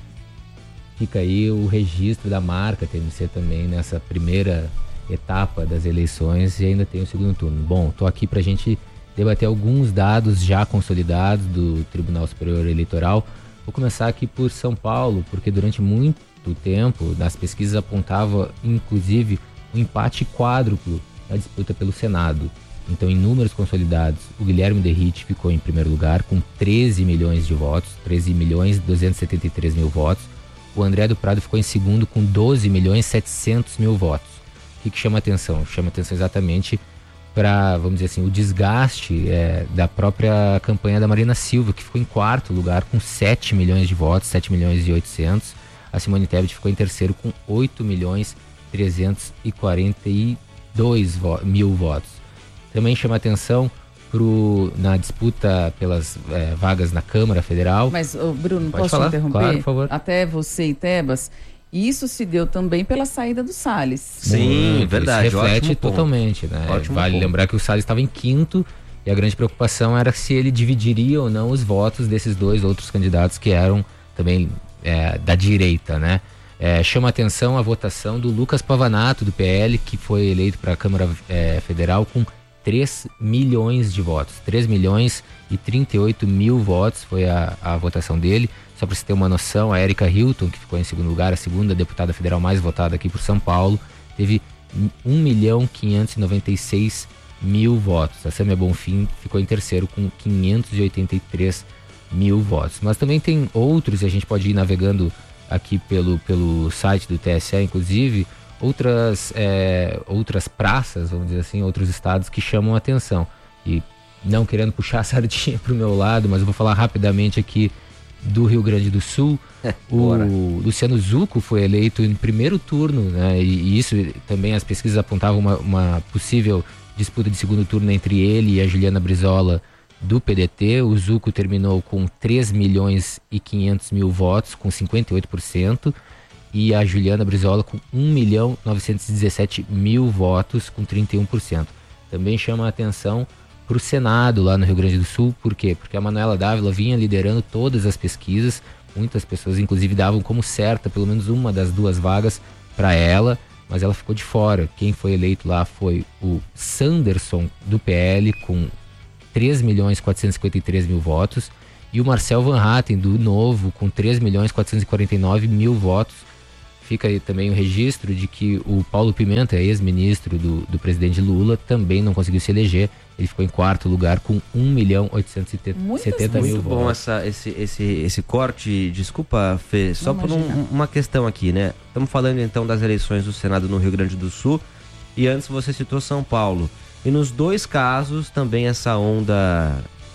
fica aí o registro da marca T M C também nessa primeira etapa das eleições e ainda tem o segundo turno. Bom, tô aqui pra gente debater alguns dados já consolidados do Tribunal Superior Eleitoral. Vou começar aqui por São Paulo, porque durante muito tempo as pesquisas apontavam, inclusive, um empate quádruplo na disputa pelo Senado. Então, em números consolidados, o Guilherme Derrite ficou em primeiro lugar com treze milhões de votos, treze milhões duzentos e setenta e três mil votos. O André do Prado ficou em segundo com doze milhões setecentos mil votos. O que, que chama atenção? Chama atenção exatamente para, vamos dizer assim, o desgaste é, da própria campanha da Marina Silva, que ficou em quarto lugar com sete milhões de votos, sete milhões e oitocentos. A Simone Tebet ficou em terceiro com oito milhões trezentos e quarenta e dois mil votos. Também chama atenção pro, na disputa pelas é, vagas na Câmara Federal. Mas, oh, Bruno, Pode posso falar? interromper? Claro, por favor. Até você e Tebas, isso se deu também pela saída do Salles. Sim, Muito, verdade. Isso reflete ótimo totalmente, né? Ótimo vale ponto. lembrar que o Salles estava em quinto e a grande preocupação era se ele dividiria ou não os votos desses dois outros candidatos que eram também é, da direita, né? É, chama atenção a votação do Lucas Pavanato, do P L, que foi eleito para a Câmara é, Federal com três milhões de votos. três milhões e trinta e oito mil votos foi a, a votação dele. Só para você ter uma noção, a Erika Hilton, que ficou em segundo lugar, a segunda deputada federal mais votada aqui por São Paulo, teve um milhão quinhentos e noventa e seis mil votos. A Sâmia Bonfim ficou em terceiro com quinhentos e oitenta e três mil votos. Mas também tem outros, e a gente pode ir navegando aqui pelo, pelo site do T S E, inclusive, outras, é, outras praças, vamos dizer assim, outros estados que chamam a atenção. E não querendo puxar a sardinha para o meu lado, mas eu vou falar rapidamente aqui do Rio Grande do Sul. O Luciano Zucco foi eleito em primeiro turno, né? E, e isso também as pesquisas apontavam uma, uma possível disputa de segundo turno entre ele e a Juliana Brizola do P D T. O Zucco terminou com três milhões e quinhentos mil votos, com cinquenta e oito por cento, e a Juliana Brizola com um milhão novecentos e dezessete mil votos, com trinta e um por cento. Também chama a atenção para o Senado lá no Rio Grande do Sul. Por quê? Porque a Manuela Dávila vinha liderando todas as pesquisas, muitas pessoas inclusive davam como certa pelo menos uma das duas vagas para ela, mas ela ficou de fora. Quem foi eleito lá foi o Sanderson do P L com três milhões quatrocentos e cinquenta e três mil votos e o Marcel Van Hatten do Novo com três milhões quatrocentos e quarenta e nove mil votos. Fica aí também o registro de que o Paulo Pimenta, ex-ministro do, do presidente Lula, também não conseguiu se eleger. Ele ficou em quarto lugar com um milhão oitocentos e setenta mil votos. Muito bom essa, esse, esse, esse corte. Desculpa, Fê, só não por um, uma questão aqui, né? Estamos falando então das eleições do Senado no Rio Grande do Sul e antes você citou São Paulo. E nos dois casos também essa onda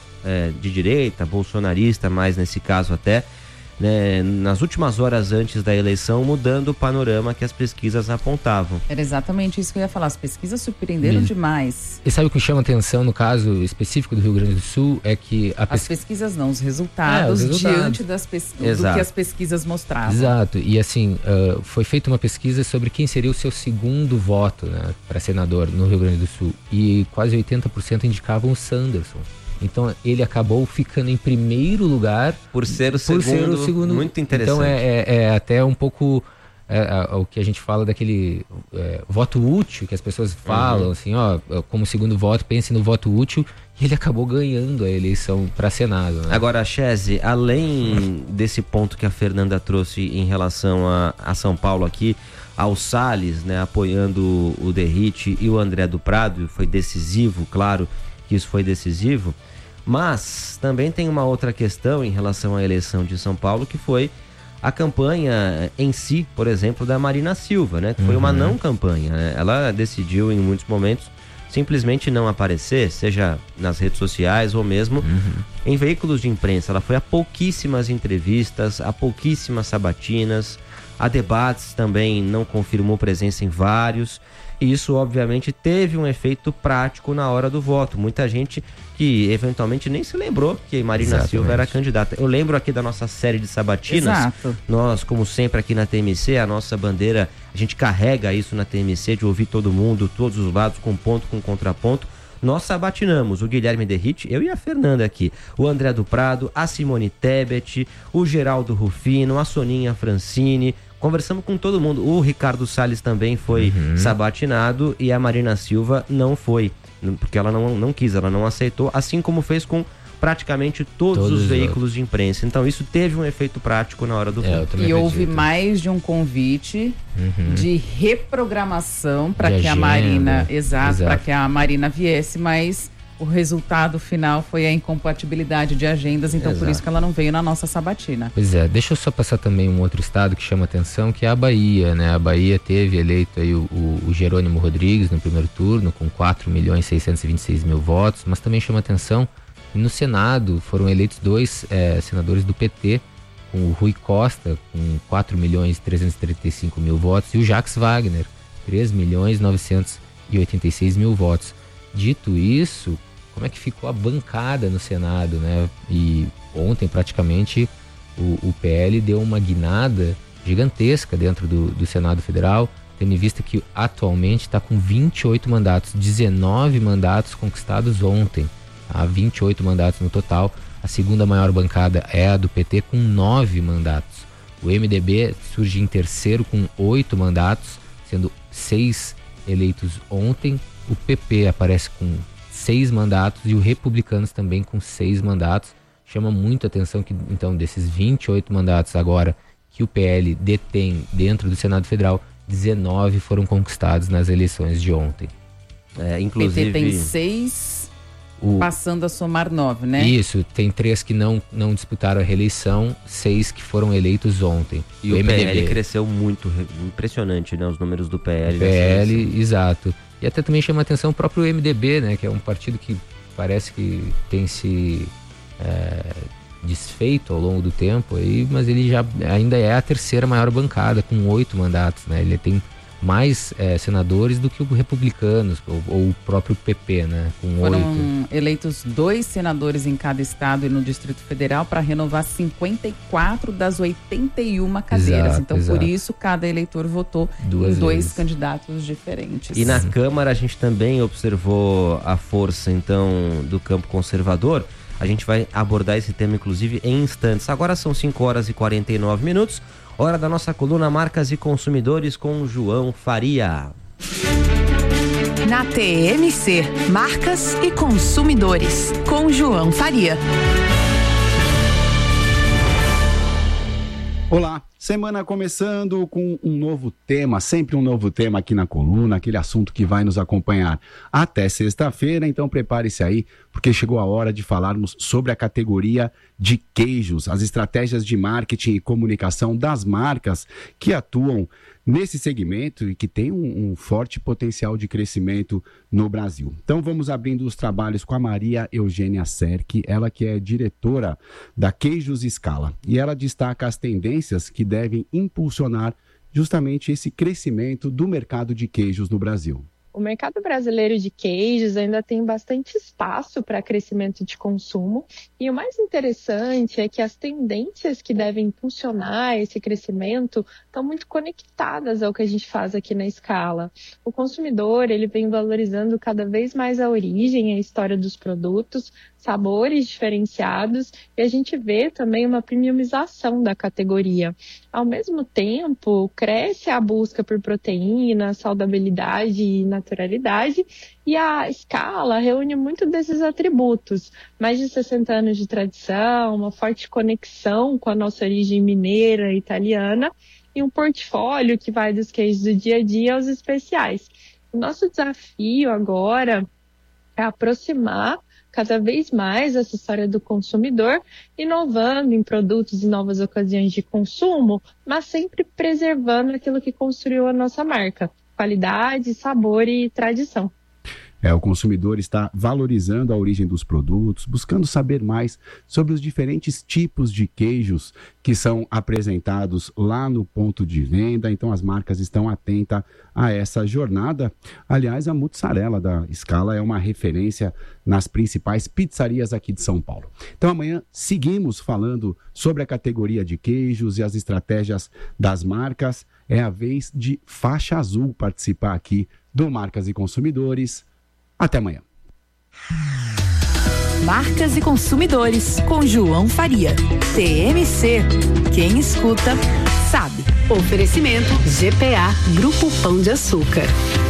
é, de direita, bolsonarista, mais nesse caso até, né, nas últimas horas antes da eleição, mudando o panorama que as pesquisas apontavam. Era exatamente isso que eu ia falar. As pesquisas surpreenderam Hum. demais. E sabe o que chama atenção no caso específico do Rio Grande do Sul? É que a As pes... pesquisas não, os resultados, É, os resultados. diante das pes... do Exato. que as pesquisas mostravam. Exato, e assim, uh, foi feita uma pesquisa sobre quem seria o seu segundo voto, né, para senador no Rio Grande do Sul, e quase oitenta por cento indicavam o Sanderson. Então ele acabou ficando em primeiro lugar por ser o, por segundo, ser o segundo. Muito interessante. Então é, é, é até um pouco é, é, o que a gente fala daquele é, voto útil que as pessoas falam, Uhum. assim, ó, como segundo voto, pense no voto útil, e ele acabou ganhando a eleição para Senado. Né? Agora, Chese, além desse ponto que a Fernanda trouxe em relação a, a São Paulo aqui, ao Salles, né, apoiando o Derrite e o André do Prado, foi decisivo, claro que isso foi decisivo, mas também tem uma outra questão em relação à eleição de São Paulo, que foi a campanha em si, por exemplo, da Marina Silva, né, que foi uma Uhum. não campanha, né? Ela decidiu em muitos momentos simplesmente não aparecer, seja nas redes sociais ou mesmo Uhum. em veículos de imprensa. Ela foi a pouquíssimas entrevistas, a pouquíssimas sabatinas, a debates também não confirmou presença em vários. E isso, obviamente, teve um efeito prático na hora do voto. Muita gente que eventualmente nem se lembrou que Marina Exatamente. Silva era candidata. Eu lembro aqui da nossa série de sabatinas. Exato. Nós, como sempre aqui na T M C, a nossa bandeira, a gente carrega isso na T M C de ouvir todo mundo, todos os lados, com ponto, com contraponto. Nós sabatinamos o Guilherme Derrite, eu e a Fernanda aqui, o André do Prado, a Simone Tebet, o Geraldo Rufino, a Soninha Francini. Conversamos com todo mundo. O Ricardo Salles também foi Uhum. sabatinado e a Marina Silva não foi, porque ela não, não quis, ela não aceitou, assim como fez com praticamente todos, Todos os os veículos de imprensa. Então isso teve um efeito prático na hora do É, eu voto. também E houve acredito. mais de um convite Uhum. de reprogramação para De que a agenda. Marina, exato, Exato. para que a Marina viesse, mas o resultado final foi a incompatibilidade de agendas, então por Exato. isso que ela não veio na nossa sabatina. Pois é, deixa eu só passar também um outro estado que chama atenção, que é a Bahia, né? A Bahia teve eleito aí o, o, o Jerônimo Rodrigues no primeiro turno, com quatro milhões seiscentos e vinte e seis mil votos, mas também chama atenção que no Senado foram eleitos dois é, senadores do P T, com o Rui Costa, com quatro milhões trezentos e trinta e cinco mil votos, e o Jacques Wagner, três milhões novecentos e oitenta e seis mil votos. Dito isso, como é que ficou a bancada no Senado, né? E ontem praticamente o, o P L deu uma guinada gigantesca dentro do, do Senado Federal, tendo em vista que atualmente está com vinte e oito mandatos, dezenove mandatos conquistados ontem, tá? vinte e oito mandatos no total. A segunda maior bancada é a do P T com nove mandatos. O M D B surge em terceiro com oito mandatos, sendo seis eleitos ontem. O P P aparece com seis mandatos e o Republicanos também com seis mandatos. Chama muito a atenção que, então, desses vinte e oito mandatos agora que o P L detém dentro do Senado Federal, dezenove foram conquistados nas eleições de ontem. É, inclusive... P T tem seis, o... passando a somar nove, né? Isso, tem três que não, não disputaram a reeleição, seis que foram eleitos ontem. E o, o P L cresceu muito, impressionante, né? Os números do P L. O P L, exato. E até também chama a atenção o próprio M D B, né? Que é um partido que parece que tem se é, desfeito ao longo do tempo, aí, mas ele já ainda é a terceira maior bancada, com oito mandatos, né? Ele tem mais é, senadores do que o Republicanos, ou, ou o próprio P P, né? Com Foram oito. eleitos dois senadores em cada estado e no Distrito Federal para renovar cinquenta e quatro das oitenta e uma cadeiras. Exato, então, exato. por isso, cada eleitor votou Duas em dois vezes. candidatos diferentes. E na Câmara a gente também observou a força, então, do campo conservador. A gente vai abordar esse tema, inclusive, em instantes. Agora são cinco horas e quarenta e nove minutos. Hora da nossa coluna Marcas e Consumidores com João Faria. Na T M C, Marcas e Consumidores, com João Faria. Olá, semana começando com um novo tema, sempre um novo tema aqui na coluna, aquele assunto que vai nos acompanhar até sexta-feira, então prepare-se aí, porque chegou a hora de falarmos sobre a categoria de queijos, as estratégias de marketing e comunicação das marcas que atuam nesse segmento e que tem um, um forte potencial de crescimento no Brasil. Então vamos abrindo os trabalhos com a Maria Eugênia Serck, ela que é diretora da Queijos Scala, e ela destaca as tendências que devem impulsionar justamente esse crescimento do mercado de queijos no Brasil. O mercado brasileiro de queijos ainda tem bastante espaço para crescimento de consumo, e o mais interessante é que as tendências que devem impulsionar esse crescimento estão muito conectadas ao que a gente faz aqui na Scala. O consumidor ele vem valorizando cada vez mais a origem, a história dos produtos, sabores diferenciados, e a gente vê também uma premiumização da categoria. Ao mesmo tempo, cresce a busca por proteína, saudabilidade e naturalidade, e a Scala reúne muito desses atributos. Mais de sessenta anos de tradição, uma forte conexão com a nossa origem mineira e italiana, e um portfólio que vai dos queijos do dia a dia aos especiais. O nosso desafio agora é aproximar cada vez mais essa história do consumidor, inovando em produtos e novas ocasiões de consumo, mas sempre preservando aquilo que construiu a nossa marca: qualidade, sabor e tradição. É, o consumidor está valorizando a origem dos produtos, buscando saber mais sobre os diferentes tipos de queijos que são apresentados lá no ponto de venda. Então as marcas estão atentas a essa jornada. Aliás, a mussarela da Scala é uma referência nas principais pizzarias aqui de São Paulo. Então amanhã seguimos falando sobre a categoria de queijos e as estratégias das marcas. É a vez de Faixa Azul participar aqui do Marcas e Consumidores. Até amanhã. Marcas e Consumidores, com João Faria. T M C. Quem escuta, sabe. Oferecimento G P A, Grupo Pão de Açúcar.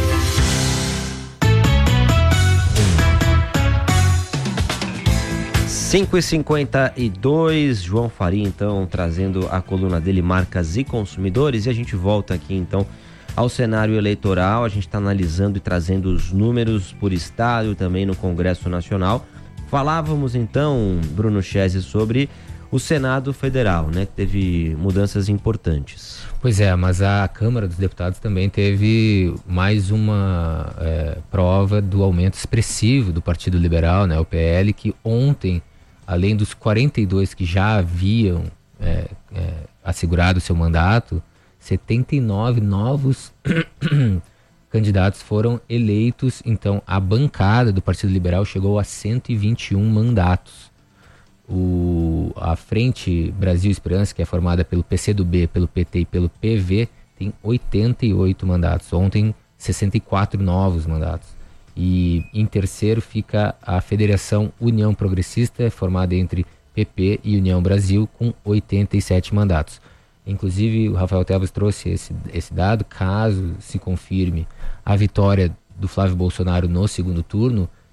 cinco e cinquenta e dois, João Faria, então, trazendo a coluna dele, Marcas e Consumidores, e a gente volta aqui, então, ao cenário eleitoral. A gente está analisando e trazendo os números por estado e também no Congresso Nacional. Falávamos então, Bruno Chese, sobre o Senado Federal, né, que teve mudanças importantes. Pois é, mas a Câmara dos Deputados também teve mais uma é, prova do aumento expressivo do Partido Liberal, né, o P L, que ontem, além dos quarenta e dois que já haviam é, é, assegurado seu mandato, setenta e nove novos candidatos foram eleitos. Então a bancada do Partido Liberal chegou a cento e vinte e um mandatos. O, a Frente Brasil Esperança, que é formada pelo P C do B, pelo P T e pelo P V, tem oitenta e oito mandatos. Ontem, sessenta e quatro novos mandatos. E em terceiro fica a Federação União Progressista, formada entre P P e União Brasil, com oitenta e sete mandatos. Inclusive, o Rafael Tebas trouxe esse, esse dado. Caso se confirme a vitória do Flávio Bolsonaro no segundo turno,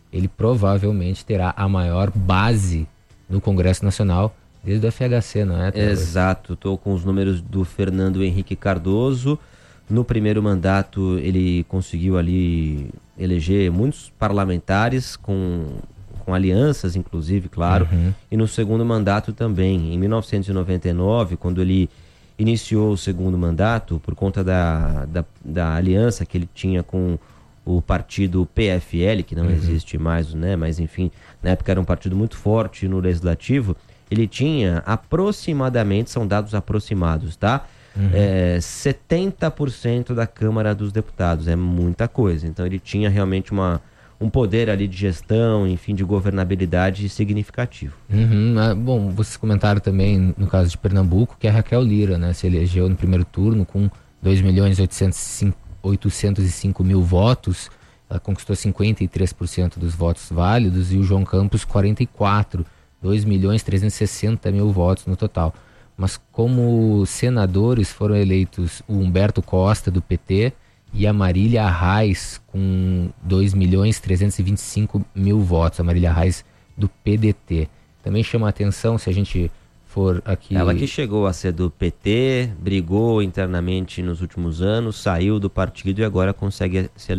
ele provavelmente terá a maior base no Congresso Nacional desde o F H C, não é? Exato, estou com os números do Fernando Henrique Cardoso. No primeiro mandato ele conseguiu ali eleger muitos parlamentares com, com alianças, inclusive, claro, uhum. E no segundo mandato também. Em mil novecentos e noventa e nove, quando ele iniciou o segundo mandato, por conta da, da, da aliança que ele tinha com o partido P F L, que não uhum. existe mais, né? Mas enfim, na época era um partido muito forte no Legislativo, ele tinha aproximadamente, são dados aproximados, tá? Uhum. É, setenta por cento da Câmara dos Deputados, é muita coisa. Então ele tinha realmente uma, um poder ali de gestão, enfim, de governabilidade significativo. Uhum. Ah, bom, vocês comentaram também, no caso de Pernambuco, que a Raquel Lira, né, se elegeu no primeiro turno com dois milhões oitocentos e cinco mil votos. Ela conquistou cinquenta e três por cento dos votos válidos, e o João Campos quarenta e quatro por cento, dois milhões trezentos e sessenta mil votos no total. Mas como senadores foram eleitos o Humberto Costa, do P T, e a Marília Arraes, com dois milhões trezentos e vinte e cinco mil votos, a Marília Arraes, do P D T. Também chama a atenção, se a gente for aqui... Ela que chegou a ser do P T, brigou internamente nos últimos anos, saiu do partido e agora consegue se